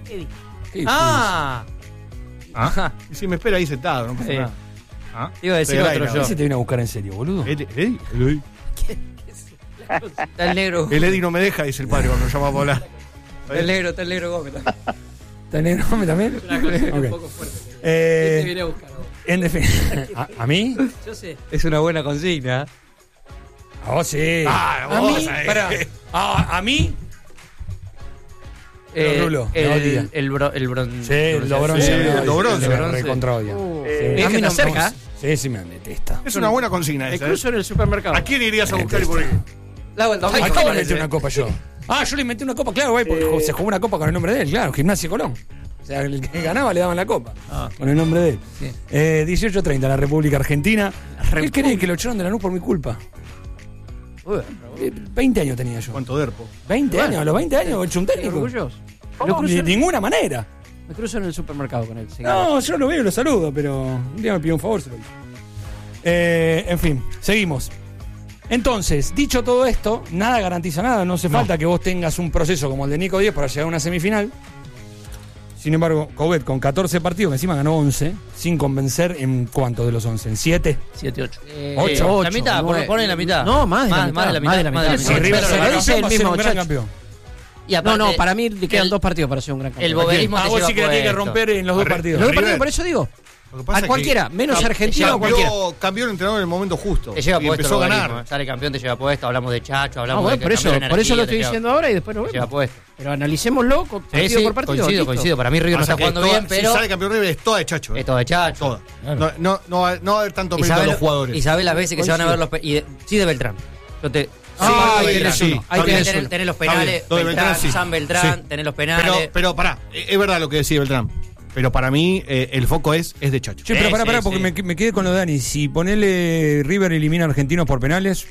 Speaker 3: Ajá. Y si me espera ahí sentado, no pasa nada.
Speaker 5: Iba a decir otro yo.
Speaker 1: Ese te viene a buscar en serio, boludo.
Speaker 3: ¿El
Speaker 5: Está el negro.
Speaker 3: El Eddie no me deja, dice el padre cuando llama para hablar.
Speaker 5: Está el negro Gómez.
Speaker 1: ¿Está el negro Gómez también?
Speaker 2: Una cosa un poco fuerte. ¿Quién te viene a buscar?
Speaker 1: En definitiva. ¿A mí?
Speaker 2: Yo sé.
Speaker 5: Es una buena consigna.
Speaker 1: A vos sí.
Speaker 3: ¿A
Speaker 1: mí? Pará. ¿A mí? Rulo,
Speaker 5: el bronce.
Speaker 1: Sí, lo bronce.
Speaker 3: bronce.
Speaker 1: Recontra-odia.
Speaker 2: A mí no cerca.
Speaker 1: Sí, me detesta.
Speaker 3: Es una buena consigna
Speaker 2: Me
Speaker 3: esa.
Speaker 2: cruzo en el supermercado.
Speaker 3: ¿A quién irías a buscar y por qué?
Speaker 5: La vuelta.
Speaker 1: ¿A quién le metí una copa yo? Yo le metí una copa, claro, güey, porque se jugó una copa con el nombre de él, claro, Gimnasia Colón. O sea, el que ganaba le daban la copa. Con el nombre de él. Sí. 18:30, la República Argentina. ¿Qué querés? Que lo echaron de la NUC por mi culpa. 20 años tenía yo.
Speaker 3: ¿Cuánto derpo?
Speaker 1: 20 años, a los 20 años he hecho un técnico. De ninguna manera.
Speaker 2: Me cruzo en el supermercado con él.
Speaker 1: No, yo lo veo y lo saludo, pero un día me pidió un favor, se lo hizo. En fin, seguimos. Entonces, dicho todo esto, nada garantiza nada. No hace falta que vos tengas un proceso como el de Nico Díez para llegar a una semifinal. Sin embargo, Coudet con 14 partidos, que encima ganó 11, sin convencer en ¿cuántos de los 11? ¿En 7?
Speaker 4: 7, 8.
Speaker 1: 8.
Speaker 5: La mitad, ponen la mitad.
Speaker 2: No, más de la mitad.
Speaker 1: Si River se lo dice el mismo gran campeón.
Speaker 5: Y aparte,
Speaker 2: no, para mí le quedan 2 partidos para ser un gran campeón.
Speaker 5: El boberismo
Speaker 1: vos sí que la tiene que romper en los 2 partidos.
Speaker 2: Los 2 partidos, por eso digo. A cualquiera, menos argentino o cualquiera.
Speaker 3: Cambió el entrenador en el momento justo.
Speaker 5: Te lleva
Speaker 3: y
Speaker 5: puesto.
Speaker 3: Empezó a ganar.
Speaker 5: Sale campeón, te lleva puesto. Hablamos de Chacho, hablamos de.
Speaker 2: Por eso lo estoy diciendo ahora y después lo
Speaker 5: vemos. Te lleva puesto.
Speaker 2: Pero analicémoslo partido por partido.
Speaker 5: Coincido. Para mí River no está jugando bien, pero.
Speaker 3: Si sale campeón River es toda de Chacho.
Speaker 5: Es todo de Chacho.
Speaker 3: Toda. No va a haber tanto mérito a los jugadores.
Speaker 5: Y sabés las veces que se van a ver los. Sí, de Beltrán. Yo te. Tenés los penales. San Beltrán, tenés los penales.
Speaker 3: Pero pará, es verdad lo que decía Beltrán. Pero para mí el foco es de Chacho.
Speaker 1: Pero pará, porque me quedé con lo de Dani. Si ponele River elimina a Argentinos por penales,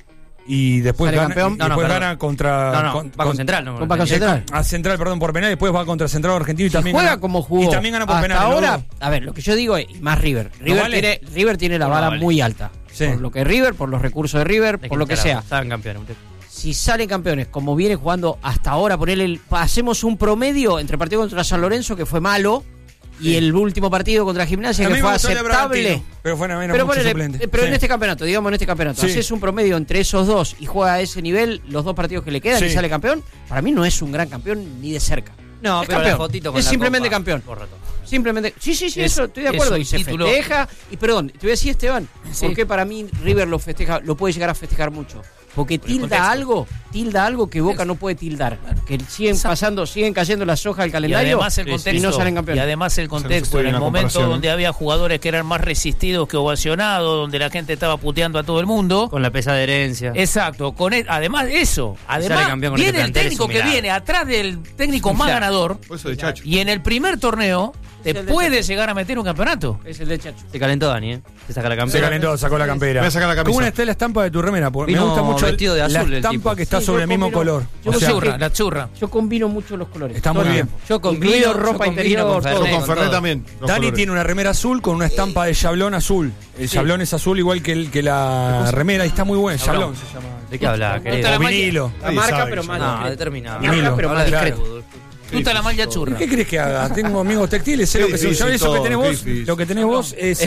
Speaker 1: y después
Speaker 5: ¿Sale
Speaker 1: gana,
Speaker 5: campeón?
Speaker 1: después gana contra...
Speaker 5: va con Central.
Speaker 2: Va con Central.
Speaker 1: A Central, perdón, por penal, después va contra Central Argentino y también
Speaker 2: juega
Speaker 1: gana,
Speaker 2: como jugó
Speaker 1: y también gana por
Speaker 2: hasta
Speaker 1: penal.
Speaker 2: ahora, a ver, lo que yo digo es más River. River tiene la vara muy alta.
Speaker 1: Sí.
Speaker 2: Por lo que es River, por los recursos de River, por lo que sea.
Speaker 5: Saben campeones.
Speaker 2: Si salen campeones, como viene jugando hasta ahora, hacemos un promedio entre partido contra San Lorenzo, que fue malo, y el último partido contra Gimnasia, que fue aceptable.
Speaker 1: Pero fue mucho suplente.
Speaker 2: Pero en este campeonato, haces un promedio entre esos dos y juega a ese nivel los dos partidos que le quedan y sale campeón, para mí no es un gran campeón ni de cerca.
Speaker 5: No,
Speaker 2: es
Speaker 5: pero
Speaker 2: campeón.
Speaker 5: la fotito con
Speaker 2: es
Speaker 5: la
Speaker 2: simplemente
Speaker 5: copa,
Speaker 2: campeón.
Speaker 5: correcto.
Speaker 2: Simplemente. Sí, eso estoy de acuerdo. Y se
Speaker 4: título.
Speaker 2: festeja. Y perdón, te voy a decir, Esteban, porque para mí River lo festeja, lo puede llegar a festejar mucho. Porque tilda algo que Boca no puede tildar. Que siguen cayendo las hojas del calendario
Speaker 4: y además el contexto,
Speaker 2: y no salen campeones.
Speaker 4: Y además el contexto, en el momento donde había jugadores que eran más resistidos que ovacionados, donde la gente estaba puteando a todo el mundo.
Speaker 5: Con la pesada herencia.
Speaker 4: Exacto, además viene el técnico que viene atrás del técnico más ganador. Y en el primer torneo te puede llegar a meter un campeonato.
Speaker 2: Es el de Chacho.
Speaker 5: Se calentó Dani, Se saca la campera.
Speaker 1: Se calentó, sacó la campera.
Speaker 3: Voy a sacar la camisa.
Speaker 1: ¿Cómo está la estampa de tu remera? Porque me gusta mucho
Speaker 5: vestido de azul,
Speaker 1: la estampa que está sobre el mismo color.
Speaker 4: La churra.
Speaker 2: Yo combino mucho los colores.
Speaker 1: Está muy bien.
Speaker 5: Yo combino
Speaker 2: ropa interior.
Speaker 3: Con Fernet también.
Speaker 1: Dani tiene una remera azul con una estampa de Jablón azul. El Jablón es azul igual que la remera y está muy buena. Jablón se llama.
Speaker 5: ¿De qué habla?
Speaker 1: O vinilo.
Speaker 2: La marca, pero más
Speaker 5: No, determinado.
Speaker 1: Vinilo.
Speaker 2: pero más discreto.
Speaker 4: Tú estás la malla churra.
Speaker 1: ¿Qué crees que haga? Tengo amigos textiles, sé lo que son. Ya ves, lo que tenés vos es.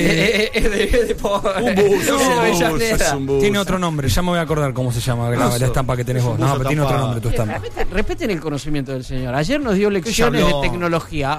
Speaker 3: Un bus.
Speaker 1: Tiene otro nombre, ya me voy a acordar cómo se llama la estampa que tenés vos. No, pero tiene otro nombre tu estampa.
Speaker 2: Respeten el conocimiento del señor. Ayer nos dio lecciones de tecnología.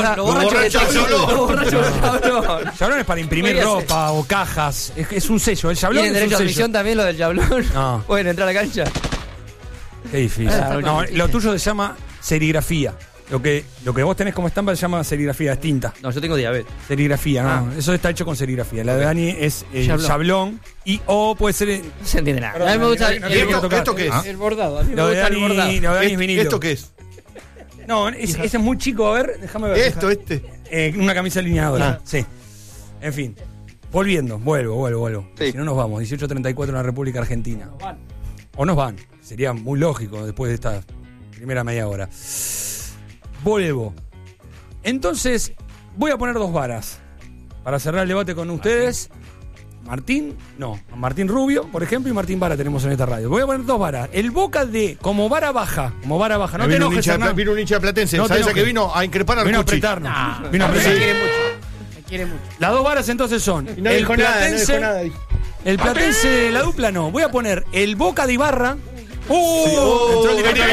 Speaker 1: Jablón es para imprimir ropa o cajas. Es un sello. El Jablón
Speaker 5: ¿Tienen
Speaker 1: es un
Speaker 5: derecho a
Speaker 1: sello.
Speaker 5: admisión también lo del Jablón?
Speaker 1: No.
Speaker 5: ¿Pueden entrar a la cancha?
Speaker 1: Qué difícil. No, lo tuyo se llama serigrafía. Lo que vos tenés como estampa se llama serigrafía, es tinta.
Speaker 5: No, yo tengo diabetes.
Speaker 1: Serigrafía, no. Eso está hecho con serigrafía. La de Dani es Jablón o puede ser.
Speaker 5: No se entiende nada.
Speaker 2: A mí me gusta
Speaker 3: ¿Esto qué es?
Speaker 2: el bordado. A mí me
Speaker 1: Lo de
Speaker 2: gusta el
Speaker 1: Dani
Speaker 2: bordado.
Speaker 1: es vinilo.
Speaker 3: ¿Esto qué es?
Speaker 1: No, ese es muy chico. A ver, déjame ver. Una camisa alineadora. Sí. En fin. Vuelvo.
Speaker 3: Sí.
Speaker 1: Si no nos vamos. 18:34 en la República Argentina. O nos van. Sería muy lógico después de esta primera media hora. Vuelvo. Entonces, voy a poner dos varas para cerrar el debate con ustedes. Martín Rubio, por ejemplo, y Martín Vara tenemos en esta radio. Voy a poner dos varas. El Boca de como vara baja. No te enojes, Hernán.
Speaker 3: Vino un hincha platense.
Speaker 1: No te
Speaker 3: ¿Sabes a
Speaker 1: enojes.
Speaker 3: qué vino? A increpar al
Speaker 1: Vino a
Speaker 3: Cuchi.
Speaker 1: apretarnos. Vino a apretar.
Speaker 2: Me quiere mucho.
Speaker 1: Las dos varas entonces son
Speaker 3: Y no dijo nada, no dijo nada.
Speaker 1: el Platense, la dupla no. Voy a poner el Boca de Ibarra. Entró el director.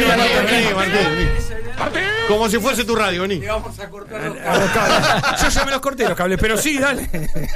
Speaker 3: Martín. Como si fuese tu radio, vení.
Speaker 1: Vamos a cortar los cables. Yo ya me los corté los cables, pero sí, dale.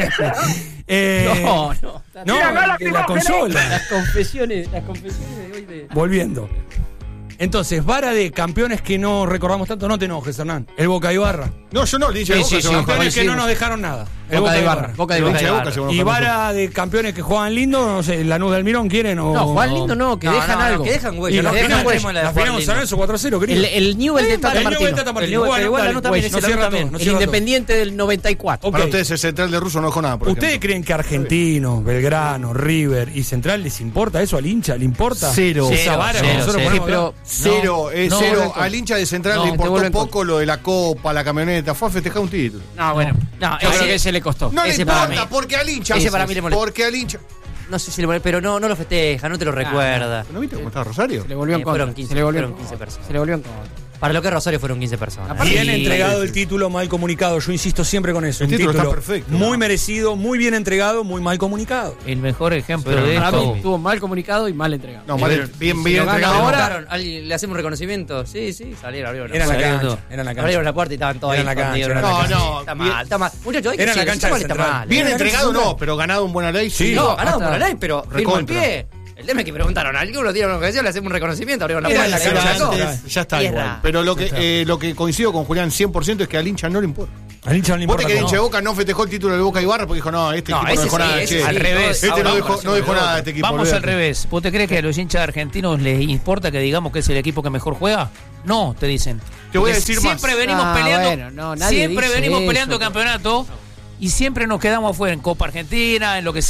Speaker 1: No, la consola.
Speaker 2: Las confesiones de hoy de.
Speaker 1: Volviendo. Entonces, vara de campeones que no recordamos tanto, no te enojes, Hernán. El Boca de Ibarra.
Speaker 3: No, yo no, el hincha de Boca.
Speaker 1: Campeones que no nos dejaron nada. El Boca de Ibarra.
Speaker 2: Boca de
Speaker 3: El hincha de
Speaker 2: Ibarra.
Speaker 3: Boca.
Speaker 1: Y vara de campeones que juegan lindo, no sé, Lanús del Mirón quieren o.
Speaker 2: No, Juan Lindo no, que dejan algo.
Speaker 5: Que dejan
Speaker 1: Y
Speaker 5: huella.
Speaker 1: la
Speaker 5: Que dejan huella.
Speaker 1: final San Lorenzo 4-0, querido.
Speaker 2: El Newell de Tata Martino.
Speaker 5: Igual Lanús también es el Lanús también.
Speaker 2: El Independiente del 94.
Speaker 3: Para ustedes el central de Russo no dejó nada, por
Speaker 1: ¿Ustedes
Speaker 3: ejemplo.
Speaker 1: creen que Argentinos, Belgrano, River y Central les importa eso al hincha? ¿Le importa?
Speaker 3: Cero.
Speaker 1: Esa vara que nosotros ponemos acá.
Speaker 3: Cero, es cero. Al hincha de Central
Speaker 2: No,
Speaker 3: le
Speaker 2: te
Speaker 3: importó
Speaker 2: vuelven
Speaker 3: poco lo de la copa, la camioneta. Fue a festejar un título.
Speaker 2: No, bueno.
Speaker 5: No,
Speaker 2: Yo creo que ese le costó.
Speaker 3: No le
Speaker 5: Ese para
Speaker 3: importa,
Speaker 5: mí.
Speaker 3: porque al hincha.
Speaker 5: Ese para mí le molesta.
Speaker 3: Porque al hincha.
Speaker 5: No sé si le molesta, pero no lo festeja, no te lo recuerda.
Speaker 3: ¿No viste cómo estaba Rosario?
Speaker 2: Se le volvió en contra.
Speaker 5: Fueron 15,
Speaker 2: Se le volvió en
Speaker 5: fueron 15
Speaker 2: contra.
Speaker 5: personas.
Speaker 2: Se le volvió en contra.
Speaker 5: Para lo que es Rosario fueron 15 personas.
Speaker 1: Bien
Speaker 4: Y-
Speaker 1: entregado el título, mal comunicado. Yo insisto siempre con eso.
Speaker 3: El
Speaker 1: Un
Speaker 3: título
Speaker 1: título
Speaker 3: está perfecto.
Speaker 1: muy merecido, muy bien entregado, muy mal comunicado.
Speaker 4: El mejor ejemplo
Speaker 5: Pero
Speaker 4: de
Speaker 2: Para mí
Speaker 4: esto.
Speaker 2: estuvo mal comunicado y mal entregado.
Speaker 3: No, mal, bien
Speaker 2: lo gana
Speaker 3: entregado.
Speaker 2: ahora,
Speaker 5: ¿Le hacemos un reconocimiento? Sí, salieron, abrieron
Speaker 1: Era en la
Speaker 4: Saliendo.
Speaker 1: cancha. Era en la
Speaker 5: Abrieron
Speaker 1: cancha.
Speaker 5: la puerta y estaban todos
Speaker 1: Era
Speaker 5: ahí.
Speaker 1: en la cancha,
Speaker 5: escondidos.
Speaker 1: era en la cancha.
Speaker 3: No,
Speaker 5: Está
Speaker 3: bien.
Speaker 5: mal, está mal. Muchachos, hay que
Speaker 1: Era en la
Speaker 5: decirlo,
Speaker 1: cancha
Speaker 5: está
Speaker 1: de
Speaker 5: mal, está
Speaker 1: Central.
Speaker 5: mal.
Speaker 3: Bien
Speaker 1: Era
Speaker 3: entregado
Speaker 1: cancha
Speaker 3: no, pero ganado en buena ley.
Speaker 1: Sí.
Speaker 5: No, ganado por
Speaker 2: hasta-
Speaker 5: la ley, pero firmó el
Speaker 3: recontra.
Speaker 5: pie. El tema es que preguntaron, algunos dieron una ocasión, le hacemos un reconocimiento, abrieron la
Speaker 1: Era
Speaker 5: puerta.
Speaker 1: en la
Speaker 5: se lo
Speaker 1: cancha
Speaker 5: sacó.
Speaker 1: antes.
Speaker 3: Ya está
Speaker 5: Tierra.
Speaker 3: igual. Pero lo que coincido con Julián 100% es que al hincha no le importa.
Speaker 1: Al hincha no le
Speaker 3: Vos
Speaker 1: importa.
Speaker 3: te que el
Speaker 1: cómo.
Speaker 3: hincha de Boca no festejó el título de Boca Ibarra porque dijo, no, este
Speaker 5: No,
Speaker 3: equipo no
Speaker 5: ese
Speaker 3: dejó
Speaker 5: sí,
Speaker 3: nada,
Speaker 5: ese
Speaker 3: che.
Speaker 5: sí.
Speaker 4: Al revés.
Speaker 3: Este
Speaker 5: Ahora
Speaker 3: no
Speaker 5: vamos,
Speaker 3: dejó nada, este equipo.
Speaker 4: Vamos al
Speaker 3: olvídate.
Speaker 4: revés. ¿Vos te crees que a los hinchas argentinos les importa que digamos que es el equipo que mejor juega? No, te dicen.
Speaker 3: Te voy a
Speaker 4: Porque
Speaker 3: decir
Speaker 4: siempre
Speaker 3: más.
Speaker 4: venimos peleando,
Speaker 2: bueno, no, nadie
Speaker 4: siempre
Speaker 2: dice
Speaker 4: venimos
Speaker 2: eso,
Speaker 4: peleando
Speaker 2: pero-
Speaker 4: campeonato y siempre nos quedamos afuera en Copa Argentina, en lo que sea.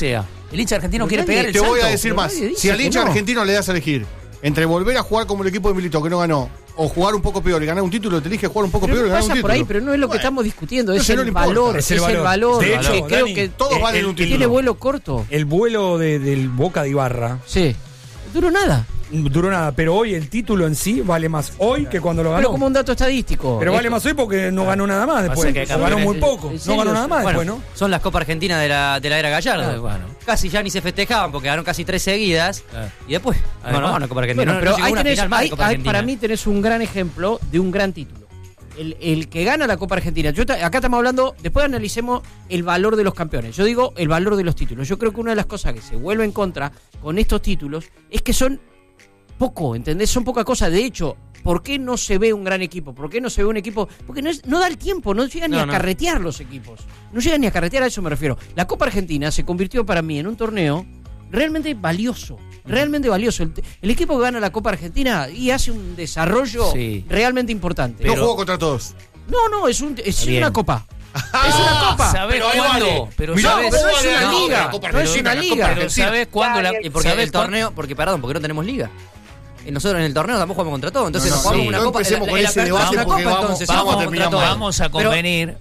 Speaker 4: El hincha argentino quiere pegar el
Speaker 3: Te
Speaker 4: salto.
Speaker 3: voy a decir más. Si al hincha
Speaker 2: no.
Speaker 3: argentino le das a elegir entre volver a jugar como el equipo de Milito que no ganó, o jugar un poco peor y ganar un título, te elige jugar un poco
Speaker 2: Pero
Speaker 3: peor y
Speaker 2: no
Speaker 3: ganar un
Speaker 2: pasa
Speaker 3: título.
Speaker 2: por ahí, pero no es lo que estamos discutiendo, es
Speaker 3: Entonces no
Speaker 2: el
Speaker 3: le importa.
Speaker 2: valor.
Speaker 1: Es el valor.
Speaker 2: De
Speaker 1: Dani,
Speaker 2: hecho, creo que
Speaker 3: todos valen un título.
Speaker 2: tiene vuelo corto.
Speaker 1: El vuelo del Boca de Ibarra
Speaker 2: Sí. Duró nada.
Speaker 1: duró nada, pero hoy el título en sí vale más hoy que cuando lo ganó.
Speaker 2: Pero como un dato estadístico.
Speaker 1: Pero vale más hoy porque no ganó nada más después.
Speaker 4: que
Speaker 1: O ganó muy poco.
Speaker 2: ¿En
Speaker 1: No
Speaker 2: serio?
Speaker 1: ganó nada más
Speaker 5: Bueno,
Speaker 1: después, ¿no?
Speaker 5: son las Copas Argentinas de la era Gallardo.
Speaker 4: Bueno.
Speaker 5: Casi ya ni se festejaban porque ganaron casi 3 seguidas. Y después,
Speaker 4: Además,
Speaker 5: una Copa Argentina.
Speaker 2: Bueno, pero
Speaker 5: llegó
Speaker 2: ahí
Speaker 5: una
Speaker 2: tenés,
Speaker 5: final más de Copa Argentina.
Speaker 2: para mí tenés un gran ejemplo de un gran título. El que gana la Copa Argentina. Acá estamos hablando, después analicemos el valor de los campeones. Yo digo el valor de los títulos. Yo creo que una de las cosas que se vuelve en contra con estos títulos es que son poco, ¿entendés? Son poca cosa. De hecho, ¿por qué no se ve un gran equipo? ¿Por qué no se ve un equipo? Porque no da el tiempo, no llegan ni a carretear los equipos. No llegan ni a carretear, a eso me refiero. La Copa Argentina se convirtió para mí en un torneo realmente valioso. Realmente valioso. El equipo que gana la Copa Argentina y hace un desarrollo realmente importante.
Speaker 3: No jugó contra todos.
Speaker 2: No, es una copa. Es una copa.
Speaker 4: ¿Sabés cuándo? Pero
Speaker 2: No,
Speaker 4: sabés.
Speaker 2: pero no es una liga. No es una liga.
Speaker 4: Pero ¿sabés cuándo la.?
Speaker 5: Y porque
Speaker 4: ¿sabés
Speaker 5: el torneo, porque no tenemos liga. Y nosotros en el torneo tampoco jugamos contra todo. Entonces nos jugamos una
Speaker 3: no
Speaker 5: copa.
Speaker 3: empecemos con ese debate
Speaker 5: una
Speaker 3: porque
Speaker 5: copa,
Speaker 3: vamos
Speaker 5: entonces,
Speaker 3: a
Speaker 5: vamos
Speaker 3: terminar
Speaker 5: contra
Speaker 3: mal.
Speaker 5: todo.
Speaker 4: Vamos a convenir,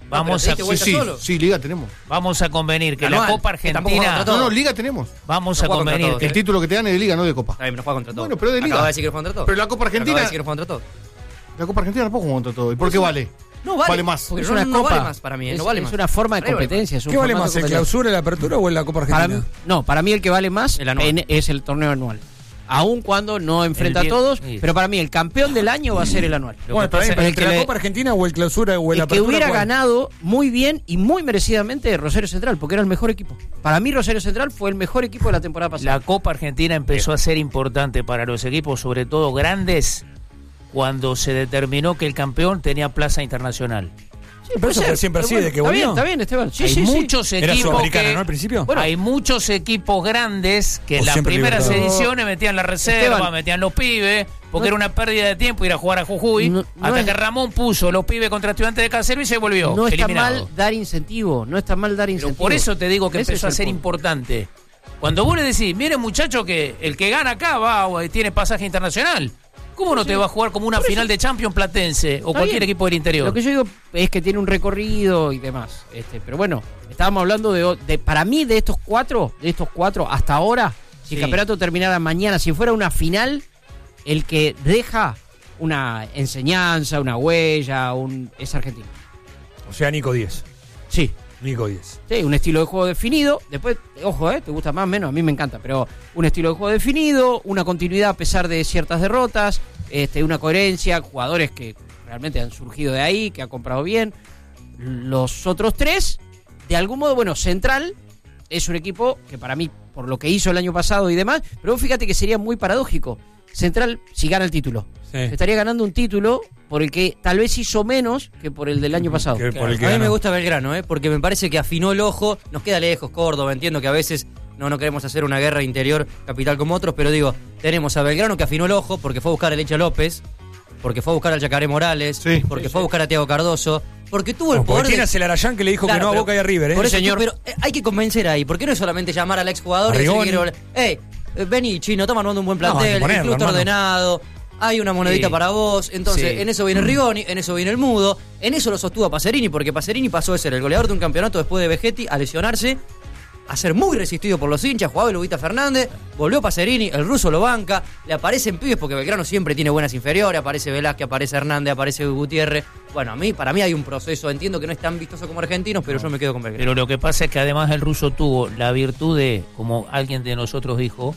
Speaker 3: Sí, liga tenemos.
Speaker 4: vamos a convenir que
Speaker 5: Anual,
Speaker 4: la Copa
Speaker 5: que tampoco juega
Speaker 4: Argentina.
Speaker 5: contra todo.
Speaker 3: No, liga tenemos.
Speaker 4: Vamos
Speaker 5: No
Speaker 4: a
Speaker 5: juega contra
Speaker 4: convenir
Speaker 5: todo.
Speaker 4: que
Speaker 3: El título que te dan es de liga, no de copa.
Speaker 5: Está bien, nos juega contra todo.
Speaker 3: Bueno, pero de liga.
Speaker 5: Acaba de decir que juega contra todo.
Speaker 3: Pero la Copa Argentina.
Speaker 5: Acaba de decir que juega contra todo.
Speaker 3: La Copa Argentina tampoco juega contra todo. ¿Y por qué vale?
Speaker 5: No vale.
Speaker 3: Vale más.
Speaker 5: Porque
Speaker 2: Es una
Speaker 5: no
Speaker 2: copa.
Speaker 5: vale más para mí. No vale
Speaker 2: Es
Speaker 5: más.
Speaker 2: una forma de
Speaker 5: Vale más.
Speaker 2: competencia. es un
Speaker 1: ¿Qué vale
Speaker 2: formato
Speaker 1: más,
Speaker 2: de
Speaker 1: el
Speaker 2: competencia.
Speaker 1: clausura, la apertura o en la Copa Argentina?
Speaker 2: Para mí el que vale más
Speaker 5: El anual.
Speaker 2: es el torneo anual. Aun cuando no enfrenta a
Speaker 4: bien-
Speaker 2: todos,
Speaker 4: sí.
Speaker 2: pero para mí el campeón del año va a ser el anual.
Speaker 1: Bueno, está bien, pero
Speaker 2: el
Speaker 1: entre
Speaker 2: que
Speaker 1: la
Speaker 2: le-
Speaker 1: Copa Argentina o el clausura o la
Speaker 2: El que
Speaker 1: apertura.
Speaker 2: hubiera
Speaker 1: ¿cuál?
Speaker 2: ganado muy bien y muy merecidamente Rosario Central, porque era el mejor equipo. Para mí Rosario Central fue el mejor equipo de la temporada pasada.
Speaker 4: la Copa Argentina empezó a ser importante para los equipos, sobre todo grandes, cuando se determinó que el campeón tenía plaza internacional.
Speaker 1: Pero eso fue siempre así, de que volvió.
Speaker 2: Está bien, Esteban. Sí,
Speaker 4: Hay
Speaker 2: sí, sí.
Speaker 4: muchos
Speaker 1: Era
Speaker 4: equipos
Speaker 1: sudamericana,
Speaker 4: que,
Speaker 1: ¿no? Al principio.
Speaker 2: Bueno,
Speaker 4: hay muchos equipos grandes que
Speaker 1: O
Speaker 4: en las
Speaker 1: siempre
Speaker 4: primeras
Speaker 1: Libertadores.
Speaker 4: ediciones metían la reserva,
Speaker 2: Esteban.
Speaker 4: metían los pibes, porque
Speaker 2: No-
Speaker 4: era una pérdida de tiempo ir a jugar a Jujuy,
Speaker 2: No- no
Speaker 4: hasta
Speaker 2: es-
Speaker 4: que Ramón puso los pibes contra Estudiantes de Casero y se volvió
Speaker 2: no está
Speaker 4: eliminado.
Speaker 2: mal dar incentivo, no está mal dar
Speaker 4: Pero
Speaker 2: incentivo.
Speaker 4: por eso te digo que
Speaker 2: Ese
Speaker 4: empezó
Speaker 2: es
Speaker 4: a ser
Speaker 2: el punto.
Speaker 4: importante. Cuando vos le decís, mire muchacho que el que gana acá va o tiene pasaje internacional, ¿cómo no te va a jugar como una final de Champions Platense o
Speaker 2: Está
Speaker 4: cualquier
Speaker 2: bien.
Speaker 4: equipo del interior?
Speaker 2: Lo que yo digo es que tiene un recorrido y demás. Pero bueno, estábamos hablando para mí de estos cuatro hasta ahora, si el
Speaker 4: Sí.
Speaker 2: campeonato terminara mañana, si fuera una final, el que deja una enseñanza, una huella, es Argentina.
Speaker 1: O sea, Nico 10.
Speaker 2: Sí.
Speaker 1: Nico 10.
Speaker 2: Sí, un estilo de juego definido. Después, ojo, te gusta más o menos, a mí me encanta, pero un estilo de juego definido, una continuidad a pesar de ciertas derrotas, una coherencia, jugadores que realmente han surgido de ahí, que ha comprado bien. Los otros tres, de algún modo, bueno, Central es un equipo que para mí, por lo que hizo el año pasado y demás, pero vos fíjate que sería muy paradójico. Central, si gana el título, estaría ganando un título por el que tal vez hizo menos que por el del año pasado.
Speaker 1: Que por el que
Speaker 5: A mí
Speaker 1: ganó.
Speaker 5: me gusta Belgrano, porque me parece que afinó el ojo. Nos queda lejos Córdoba, entiendo que a veces no queremos hacer una guerra interior capital como otros, pero digo, tenemos a Belgrano que afinó el ojo porque fue a buscar a Lecha López, porque fue a buscar al Yacaré Morales,
Speaker 3: Sí.
Speaker 5: porque fue a buscar a Tiago Cardoso, porque tuvo el
Speaker 1: No,
Speaker 5: poder
Speaker 1: porque tiene a Celarayán que le dijo
Speaker 5: Claro,
Speaker 1: que no a
Speaker 5: pero-
Speaker 1: Boca y a River, ¿eh?
Speaker 5: Por eso,
Speaker 2: Señor.
Speaker 5: pero hay que convencer ahí, porque no es solamente llamar al exjugador y
Speaker 1: Arrigoni.
Speaker 5: seguir, vení Chino, estamos armando un buen
Speaker 1: No, hay
Speaker 5: plantel,
Speaker 1: que ponerlo,
Speaker 5: el club está
Speaker 1: hermano.
Speaker 5: ordenado, hay una monedita
Speaker 4: Sí.
Speaker 5: para vos, entonces
Speaker 4: Sí.
Speaker 5: en eso viene Rigoni, en eso viene el Mudo, en eso lo sostuvo a Pacerini, porque Pacerini pasó de ser el goleador de un campeonato después de Vegetti a lesionarse, a ser muy resistido por los hinchas, jugaba Lubita Fernández, volvió Pacerini, el ruso lo banca, le aparecen pibes porque Belgrano siempre tiene buenas inferiores, aparece Velázquez, aparece Hernández, aparece Gutiérrez. Bueno, para mí hay un proceso, entiendo que no es tan vistoso como argentinos, pero yo me quedo con Belgrano.
Speaker 4: Pero lo que pasa es que además el ruso tuvo la virtud de, como alguien de nosotros dijo,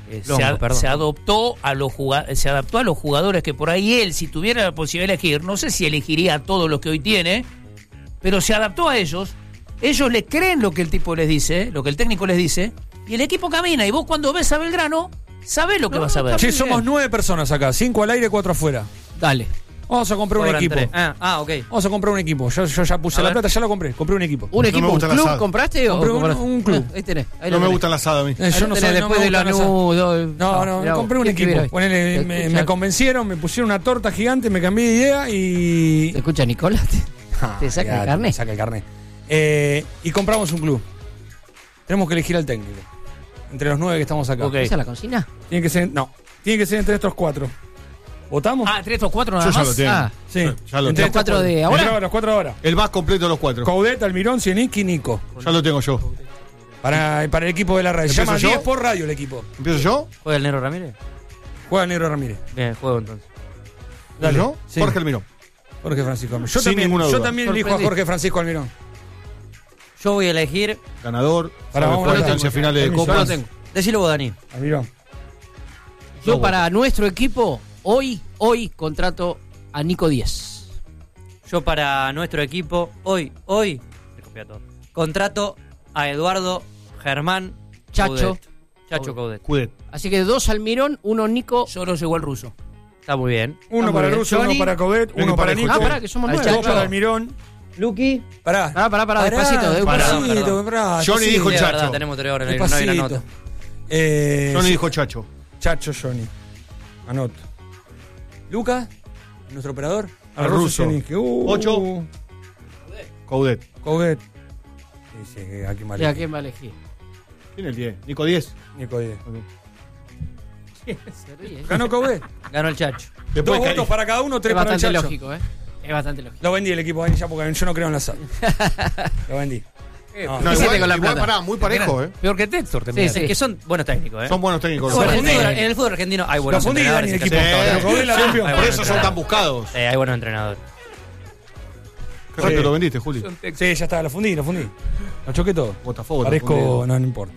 Speaker 4: se adaptó a los jugadores que por ahí él, si tuviera la posibilidad de elegir, no sé si elegiría a todos los que hoy tiene, pero se adaptó a ellos. Ellos le creen lo que el tipo les dice, lo que el técnico les dice, y el equipo camina. Y vos cuando ves a Belgrano, sabés lo que vas a ver.
Speaker 1: Che, somos 9 personas acá, 5 al aire, 4 afuera.
Speaker 2: Dale.
Speaker 1: Vamos a comprar un
Speaker 5: Sobran
Speaker 1: equipo.
Speaker 5: tres. Ok.
Speaker 1: Vamos a comprar un equipo. Yo ya puse
Speaker 5: A
Speaker 1: la
Speaker 5: ver.
Speaker 1: plata, ya lo compré. Compré un equipo.
Speaker 2: ¿Un
Speaker 3: me
Speaker 2: equipo, un
Speaker 3: gusta el
Speaker 2: club
Speaker 3: asado.
Speaker 2: compraste o
Speaker 1: Compré
Speaker 2: compraste?
Speaker 1: un club.
Speaker 2: Ahí tenés. Ahí
Speaker 3: No
Speaker 2: lo
Speaker 3: me
Speaker 2: tenés.
Speaker 3: gusta el asado a mí.
Speaker 1: Yo
Speaker 2: Ahí
Speaker 1: no
Speaker 2: lo tenés,
Speaker 1: sé, no
Speaker 2: después
Speaker 1: me
Speaker 2: de
Speaker 1: gusta el asado.
Speaker 2: Lanudo.
Speaker 1: No, compré un equipo. Ponele, me convencieron, me pusieron una torta gigante, me cambié de idea y.
Speaker 2: ¿Te escucha Nicolás? ¿Te saca el carnet?
Speaker 1: Me saca el carnet. Y compramos un club. Tenemos que elegir al técnico. entre los 9 que estamos acá.
Speaker 2: ¿Esa es la consigna?
Speaker 1: Tiene que ser entre estos 4. ¿Votamos?
Speaker 4: Entre estos 4 nada
Speaker 3: Yo ya
Speaker 4: más.
Speaker 3: lo tengo.
Speaker 1: Sí.
Speaker 3: Ya lo
Speaker 1: Entre
Speaker 3: tengo.
Speaker 2: ¿Los 4 de ahora?
Speaker 1: Los 4 de ahora.
Speaker 3: El más completo de los 4.
Speaker 1: Coudet, Almirón, Cienic y Nico.
Speaker 3: Ya lo tengo yo.
Speaker 1: Para el equipo de la radio. Se
Speaker 3: ¿Empiezo
Speaker 1: llama
Speaker 3: yo?
Speaker 1: 10 por radio el equipo.
Speaker 3: ¿Empiezo yo?
Speaker 5: ¿Juega el Negro Ramírez?
Speaker 1: Juega el Negro Ramírez.
Speaker 5: Bien, juego entonces.
Speaker 1: Dale.
Speaker 3: ¿Yo?
Speaker 1: Sí.
Speaker 3: Jorge Almirón.
Speaker 1: Jorge Francisco Almirón.
Speaker 3: Sin ninguna duda.
Speaker 1: Yo también elijo a Jorge Francisco Almirón.
Speaker 5: Yo voy a elegir.
Speaker 3: Ganador.
Speaker 1: Para,
Speaker 3: sabe
Speaker 1: vamos
Speaker 3: por
Speaker 1: a
Speaker 3: instancias
Speaker 1: ver.
Speaker 3: finales de
Speaker 1: Yo
Speaker 3: Copa.
Speaker 1: lo tengo.
Speaker 5: Decilo vos, Dani.
Speaker 1: Almirón.
Speaker 2: Yo para nuestro equipo, hoy contrato a Nico 10.
Speaker 5: Yo para nuestro equipo, hoy, me copia todo. Contrato a Eduardo Germán
Speaker 2: Chacho.
Speaker 5: Coudet.
Speaker 3: Coudet.
Speaker 2: Así que 2 Almirón, 1 Nico.
Speaker 4: Solo llegó el ruso.
Speaker 5: Está muy bien.
Speaker 1: Uno
Speaker 2: muy
Speaker 1: para
Speaker 2: bien.
Speaker 1: Russo,
Speaker 2: Johnny.
Speaker 1: uno para Coudet, uno para
Speaker 3: parejo.
Speaker 1: Nico.
Speaker 2: Pará, que somos
Speaker 5: Al
Speaker 2: 9.
Speaker 1: Dos para Almirón.
Speaker 5: Luqui.
Speaker 1: Pará.
Speaker 2: Pará, despacito.
Speaker 1: Despacito, pará.
Speaker 3: Johnny dijo
Speaker 5: Sí, de
Speaker 3: Chacho.
Speaker 5: verdad, tenemos 3 horas, no hay una
Speaker 1: Despacito.
Speaker 5: nota.
Speaker 3: Johnny
Speaker 1: Sí.
Speaker 3: dijo Chacho.
Speaker 1: Chacho Johnny. Anoto. Lucas, nuestro operador.
Speaker 3: Al ruso. 8. Coudet.
Speaker 1: Coudet. Sí, aquí mal.
Speaker 2: ¿A quién va a elegir?
Speaker 3: ¿Quién es el 10? Nico 10.
Speaker 1: Nico 10.
Speaker 2: Se ríe.
Speaker 1: Ganó Coudet.
Speaker 5: Ganó el Chacho.
Speaker 1: Dos
Speaker 3: Después
Speaker 1: votos para cada uno, 3
Speaker 2: Es
Speaker 1: para el
Speaker 2: bastante
Speaker 1: Chacho.
Speaker 2: lógico, Es bastante lógico.
Speaker 1: Lo vendí el equipo ya porque yo no creo en la sal. Lo vendí. No,
Speaker 3: No,
Speaker 2: hiciste con la
Speaker 3: igual
Speaker 2: plata?
Speaker 3: pará, muy parejo,
Speaker 4: Peor que Textor, te
Speaker 2: Sí,
Speaker 4: miras.
Speaker 2: sí.
Speaker 5: Es que son buenos técnicos,
Speaker 3: Son buenos técnicos.
Speaker 5: Bueno,
Speaker 3: los
Speaker 5: en,
Speaker 3: dos.
Speaker 5: en el fútbol argentino hay buenos
Speaker 1: Lo fundí,
Speaker 5: entrenadores.
Speaker 1: Dani, el
Speaker 5: y
Speaker 1: equipo.
Speaker 5: casi
Speaker 1: Pero Coudet la rompió.
Speaker 5: Hay
Speaker 3: Por
Speaker 5: buenos
Speaker 3: eso son tan
Speaker 5: entrenadores.
Speaker 3: buscados.
Speaker 5: Hay buenos entrenadores.
Speaker 3: Qué rápido lo vendiste, Juli.
Speaker 1: Sí, ya está, lo fundí. Lo choqué todo.
Speaker 3: Botafogo.
Speaker 1: Parezco, no importa.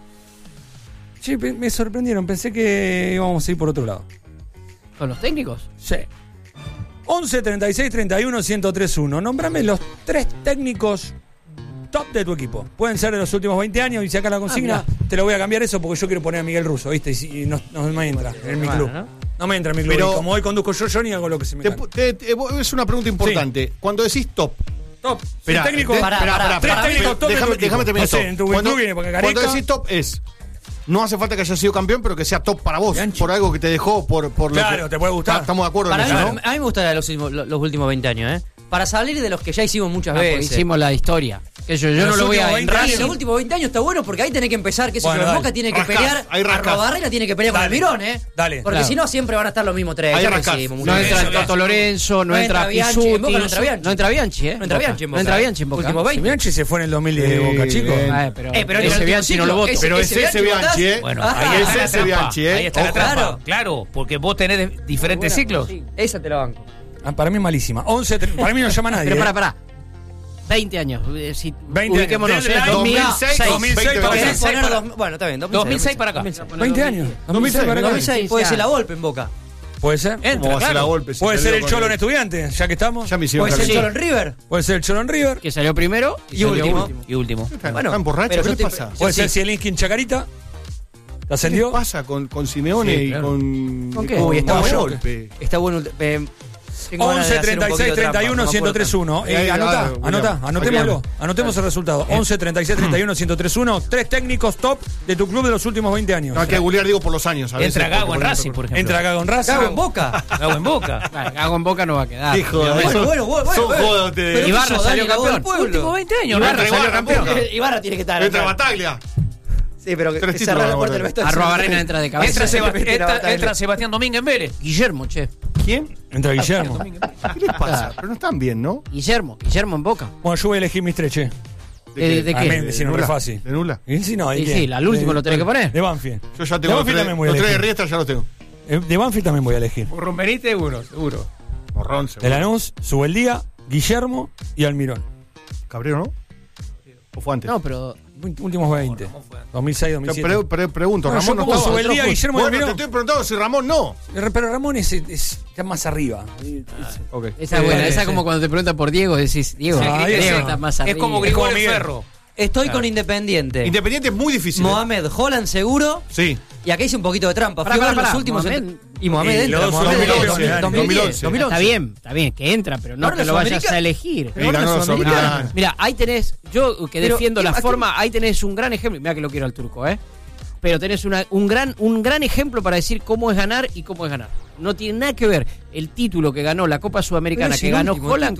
Speaker 1: Sí, me sorprendieron. Pensé que íbamos a ir por otro lado.
Speaker 2: ¿Con los técnicos?
Speaker 1: Sí. 11 36 31 1031. Nómbrame los 3 técnicos top de tu equipo. Pueden ser de los últimos 20 años y si acá la consigna, te lo voy a cambiar eso porque yo quiero poner a Miguel Russo, ¿viste? Y no me entra en mi club. No me entra en mi club.
Speaker 3: Pero-
Speaker 1: Y como hoy conduzco yo ni hago lo que se me cante.
Speaker 3: Es una pregunta importante. Cuando decís top.
Speaker 1: Top.
Speaker 3: Espera,
Speaker 1: técnico.
Speaker 5: pará,
Speaker 1: tres técnicos top de tu
Speaker 3: Déjame
Speaker 1: equipo.
Speaker 3: terminar
Speaker 1: No sé,
Speaker 3: esto.
Speaker 1: en tu club viene porque
Speaker 3: Cuando
Speaker 1: Gareca.
Speaker 3: decís top es. No hace falta que haya sido campeón, pero que sea top para vos.
Speaker 1: Bianchi.
Speaker 3: Por algo que te dejó, por lo
Speaker 1: Claro,
Speaker 3: que.
Speaker 1: te puede gustar.
Speaker 3: Estamos de acuerdo en
Speaker 5: Para
Speaker 3: eso,
Speaker 5: mí,
Speaker 3: ¿no?
Speaker 5: a mí me gusta los últimos 20 años, ¿eh? Para salir de los que ya hicimos muchas
Speaker 2: Porque
Speaker 5: veces.
Speaker 2: hicimos la historia. Que yo
Speaker 1: Los
Speaker 2: no lo voy a
Speaker 1: últimos 20
Speaker 2: en
Speaker 5: Y
Speaker 1: años.
Speaker 5: los últimos 20 años está bueno porque ahí tenés que empezar, que
Speaker 1: Bueno,
Speaker 5: el
Speaker 1: dale.
Speaker 5: Boca tiene que
Speaker 3: Rascás,
Speaker 5: pelear,
Speaker 3: ahí rascás.
Speaker 5: Arrobarrena tiene que pelear con
Speaker 1: Dale.
Speaker 5: Almirón, ¿eh?
Speaker 1: Dale.
Speaker 5: Porque
Speaker 2: Claro.
Speaker 5: si no siempre van a estar los mismos 3.
Speaker 3: Ahí
Speaker 5: Ya lo
Speaker 3: rascás.
Speaker 5: hicimos
Speaker 2: No
Speaker 5: muchas
Speaker 2: entra
Speaker 5: veces.
Speaker 2: el Toto Lorenzo, no entra
Speaker 5: Bianchi,
Speaker 2: Pisuti.
Speaker 5: en Boca no entra Bianchi.
Speaker 2: No entra Bianchi,
Speaker 5: No entra Bianchi en Boca.
Speaker 2: No entra Bianchi en Boca.
Speaker 5: Últimos 20.
Speaker 1: Bianchi se fue en el 2010 de Boca, chicos.
Speaker 3: bien.
Speaker 2: Pero
Speaker 5: Pero
Speaker 2: ese Bianchi no lo voto.
Speaker 3: Pero es ese Bianchi, ¿eh?
Speaker 4: Bueno,
Speaker 5: Ah,
Speaker 4: ahí está
Speaker 3: ese
Speaker 4: la
Speaker 3: es
Speaker 4: trampa.
Speaker 3: Bianchi, ¿eh?
Speaker 4: Ahí está la
Speaker 5: Ojo,
Speaker 4: trampa.
Speaker 5: claro.
Speaker 4: Claro, porque vos tenés diferentes ciclos.
Speaker 5: Esa te la banco.
Speaker 1: Para mí es malísima. 11, para mí no llama nadie.
Speaker 2: Pero
Speaker 1: ¿eh?
Speaker 2: pará. 20 años.
Speaker 1: 20
Speaker 2: ubiquémonos,
Speaker 1: años. Desde el
Speaker 3: 2006,
Speaker 1: 2006 para
Speaker 3: para
Speaker 1: acá.
Speaker 3: acá.
Speaker 5: Bueno, está bien.
Speaker 4: 2006 para acá.
Speaker 1: 20 años. 2006 para acá.
Speaker 5: 2006 puede ser la golpe en Boca.
Speaker 1: Puede ser.
Speaker 3: ¿Cómo va a
Speaker 4: Entra,
Speaker 3: ser la
Speaker 4: claro.
Speaker 3: golpe? Si
Speaker 1: Puede ser
Speaker 3: perdió
Speaker 1: el
Speaker 3: con
Speaker 1: Cholo en Estudiantes, ya que estamos.
Speaker 3: Ya me hicieron
Speaker 5: Puede ser el
Speaker 3: calentar.
Speaker 5: Cholo en River.
Speaker 1: Puede ser el Cholo en River.
Speaker 2: Que salió primero
Speaker 5: Y último.
Speaker 4: Y último.
Speaker 5: Bueno,
Speaker 3: ¿Están borrachos?
Speaker 5: pero
Speaker 3: ¿Qué
Speaker 5: yo
Speaker 3: les
Speaker 5: te-
Speaker 3: pasa?
Speaker 1: Puede
Speaker 5: sí.
Speaker 1: ser Zielinski en Chacarita. ¿Te
Speaker 3: ¿Qué
Speaker 1: ascendió?
Speaker 3: les pasa con Simeone
Speaker 4: Sí,
Speaker 3: y
Speaker 4: claro.
Speaker 3: con.
Speaker 2: ¿Con qué?
Speaker 5: Uy, está
Speaker 3: con
Speaker 5: bueno.
Speaker 3: golpe?
Speaker 5: Está bueno. Tengo ganas
Speaker 1: 11
Speaker 5: de hacer un
Speaker 1: 36
Speaker 5: poquito de trampa,
Speaker 1: 31
Speaker 5: no me acuerdo
Speaker 1: 1031.
Speaker 3: Ah,
Speaker 1: Anotá,
Speaker 3: William.
Speaker 1: anotémoslo. Anotemos el resultado. 11 36 31 1031. 3 técnicos top de tu club de los últimos 20 años.
Speaker 3: No hay que googlear, digo, por los años. a veces,
Speaker 4: Entra Gago
Speaker 3: porque
Speaker 4: en
Speaker 3: por
Speaker 4: Racing, por ejemplo.
Speaker 1: Entra acá con Racing.
Speaker 5: Gago en Boca.
Speaker 4: Gago en Boca.
Speaker 2: Claro, Gago en Boca no va a quedar.
Speaker 3: Hijo de
Speaker 5: Bueno.
Speaker 3: Son jodas ustedes.
Speaker 5: Pero
Speaker 2: Ibarra
Speaker 5: eso,
Speaker 2: salió
Speaker 5: Dani, la voz del
Speaker 2: campeón.
Speaker 5: pueblo.
Speaker 4: Últimos 20 años.
Speaker 3: Ibarra
Speaker 4: Ibarra salió
Speaker 3: salió
Speaker 4: campeón.
Speaker 5: Ibarra tiene que estar.
Speaker 3: Entra
Speaker 5: acá.
Speaker 3: Bataglia.
Speaker 5: Sí, pero que
Speaker 3: 3 títulos
Speaker 5: cerrar la
Speaker 3: ganó
Speaker 5: puerta del
Speaker 3: Bataglia.
Speaker 5: vestuario.
Speaker 2: Arrobarena entra de cabeza.
Speaker 4: Entra Sebastián Domínguez en Vélez.
Speaker 2: Guillermo, che.
Speaker 3: ¿Quién?
Speaker 1: Entra Guillermo.
Speaker 3: ¿Qué les pasa? Pero no están bien, ¿no?
Speaker 2: Guillermo en Boca.
Speaker 1: Bueno, yo voy a elegir mis 3, che.
Speaker 2: ¿De
Speaker 1: A
Speaker 2: qué?
Speaker 1: mí me hicieron re
Speaker 3: Nula.
Speaker 1: fácil.
Speaker 3: ¿De Nula?
Speaker 1: Y si no, ¿y
Speaker 2: Sí,
Speaker 1: qué?
Speaker 2: sí, al último lo tenés que poner.
Speaker 1: De Banfield.
Speaker 3: Yo ya
Speaker 1: De
Speaker 3: tengo los
Speaker 1: Banfield también voy a
Speaker 3: tres de
Speaker 1: elegir.
Speaker 3: Riestra, ya los tengo.
Speaker 1: De Banfield también voy a elegir.
Speaker 4: Por Romberite, seguro.
Speaker 3: Morrón,
Speaker 1: De
Speaker 3: seguro.
Speaker 1: Lanús, Subeldía, Guillermo y Almirón.
Speaker 3: Cabrero, ¿no? ¿O fue antes?
Speaker 2: No, pero
Speaker 1: Últimos 20. 2006,
Speaker 3: Yo
Speaker 1: 2007.
Speaker 3: pregunto,
Speaker 1: No,
Speaker 3: Ramón
Speaker 1: yo
Speaker 3: no
Speaker 1: pongo
Speaker 3: estaba.
Speaker 1: Subeldía, Guillermo y
Speaker 3: Bueno, te
Speaker 1: Almirón.
Speaker 3: estoy preguntando si Ramón no.
Speaker 1: Pero Ramón está más arriba.
Speaker 3: Ok.
Speaker 2: esa es buena.
Speaker 1: Sí,
Speaker 2: Esa es
Speaker 1: sí.
Speaker 2: como cuando te preguntan por Diego, decís, Diego,
Speaker 1: Ah,
Speaker 2: Diego
Speaker 1: ese.
Speaker 2: está más
Speaker 4: Es
Speaker 2: arriba.
Speaker 4: como
Speaker 1: como
Speaker 4: Gregorio
Speaker 1: Miguel.
Speaker 4: Ferro.
Speaker 5: Estoy con Independiente.
Speaker 3: Independiente es muy difícil. ¿eh?
Speaker 5: Mohamed Holland seguro.
Speaker 3: Sí.
Speaker 5: Y acá hice un poquito de trampa.
Speaker 2: Pará,
Speaker 5: Fui a ver
Speaker 2: pará,
Speaker 5: los últimos.
Speaker 2: Mohamed.
Speaker 5: Y Mohamed
Speaker 1: Y
Speaker 5: entra.
Speaker 1: los
Speaker 5: Mohamed
Speaker 3: 2011,
Speaker 5: entra.
Speaker 3: 2011.
Speaker 2: Está bien, que entra, pero no
Speaker 5: Ahora
Speaker 2: que
Speaker 5: la
Speaker 2: lo vayas
Speaker 5: Sudamericana-
Speaker 2: a elegir.
Speaker 3: Y ganó la Sudamericana.
Speaker 2: Mira, ahí tenés, yo que
Speaker 5: Pero,
Speaker 2: defiendo la
Speaker 5: ¿a qué-
Speaker 2: forma, ahí tenés un gran ejemplo. Mira que lo quiero al turco, pero tenés un gran ejemplo para decir cómo es ganar y cómo es ganar. No tiene nada que ver el título que ganó la Copa Sudamericana,
Speaker 5: Pero es
Speaker 2: que
Speaker 5: el
Speaker 2: ganó
Speaker 5: último,
Speaker 2: Holland,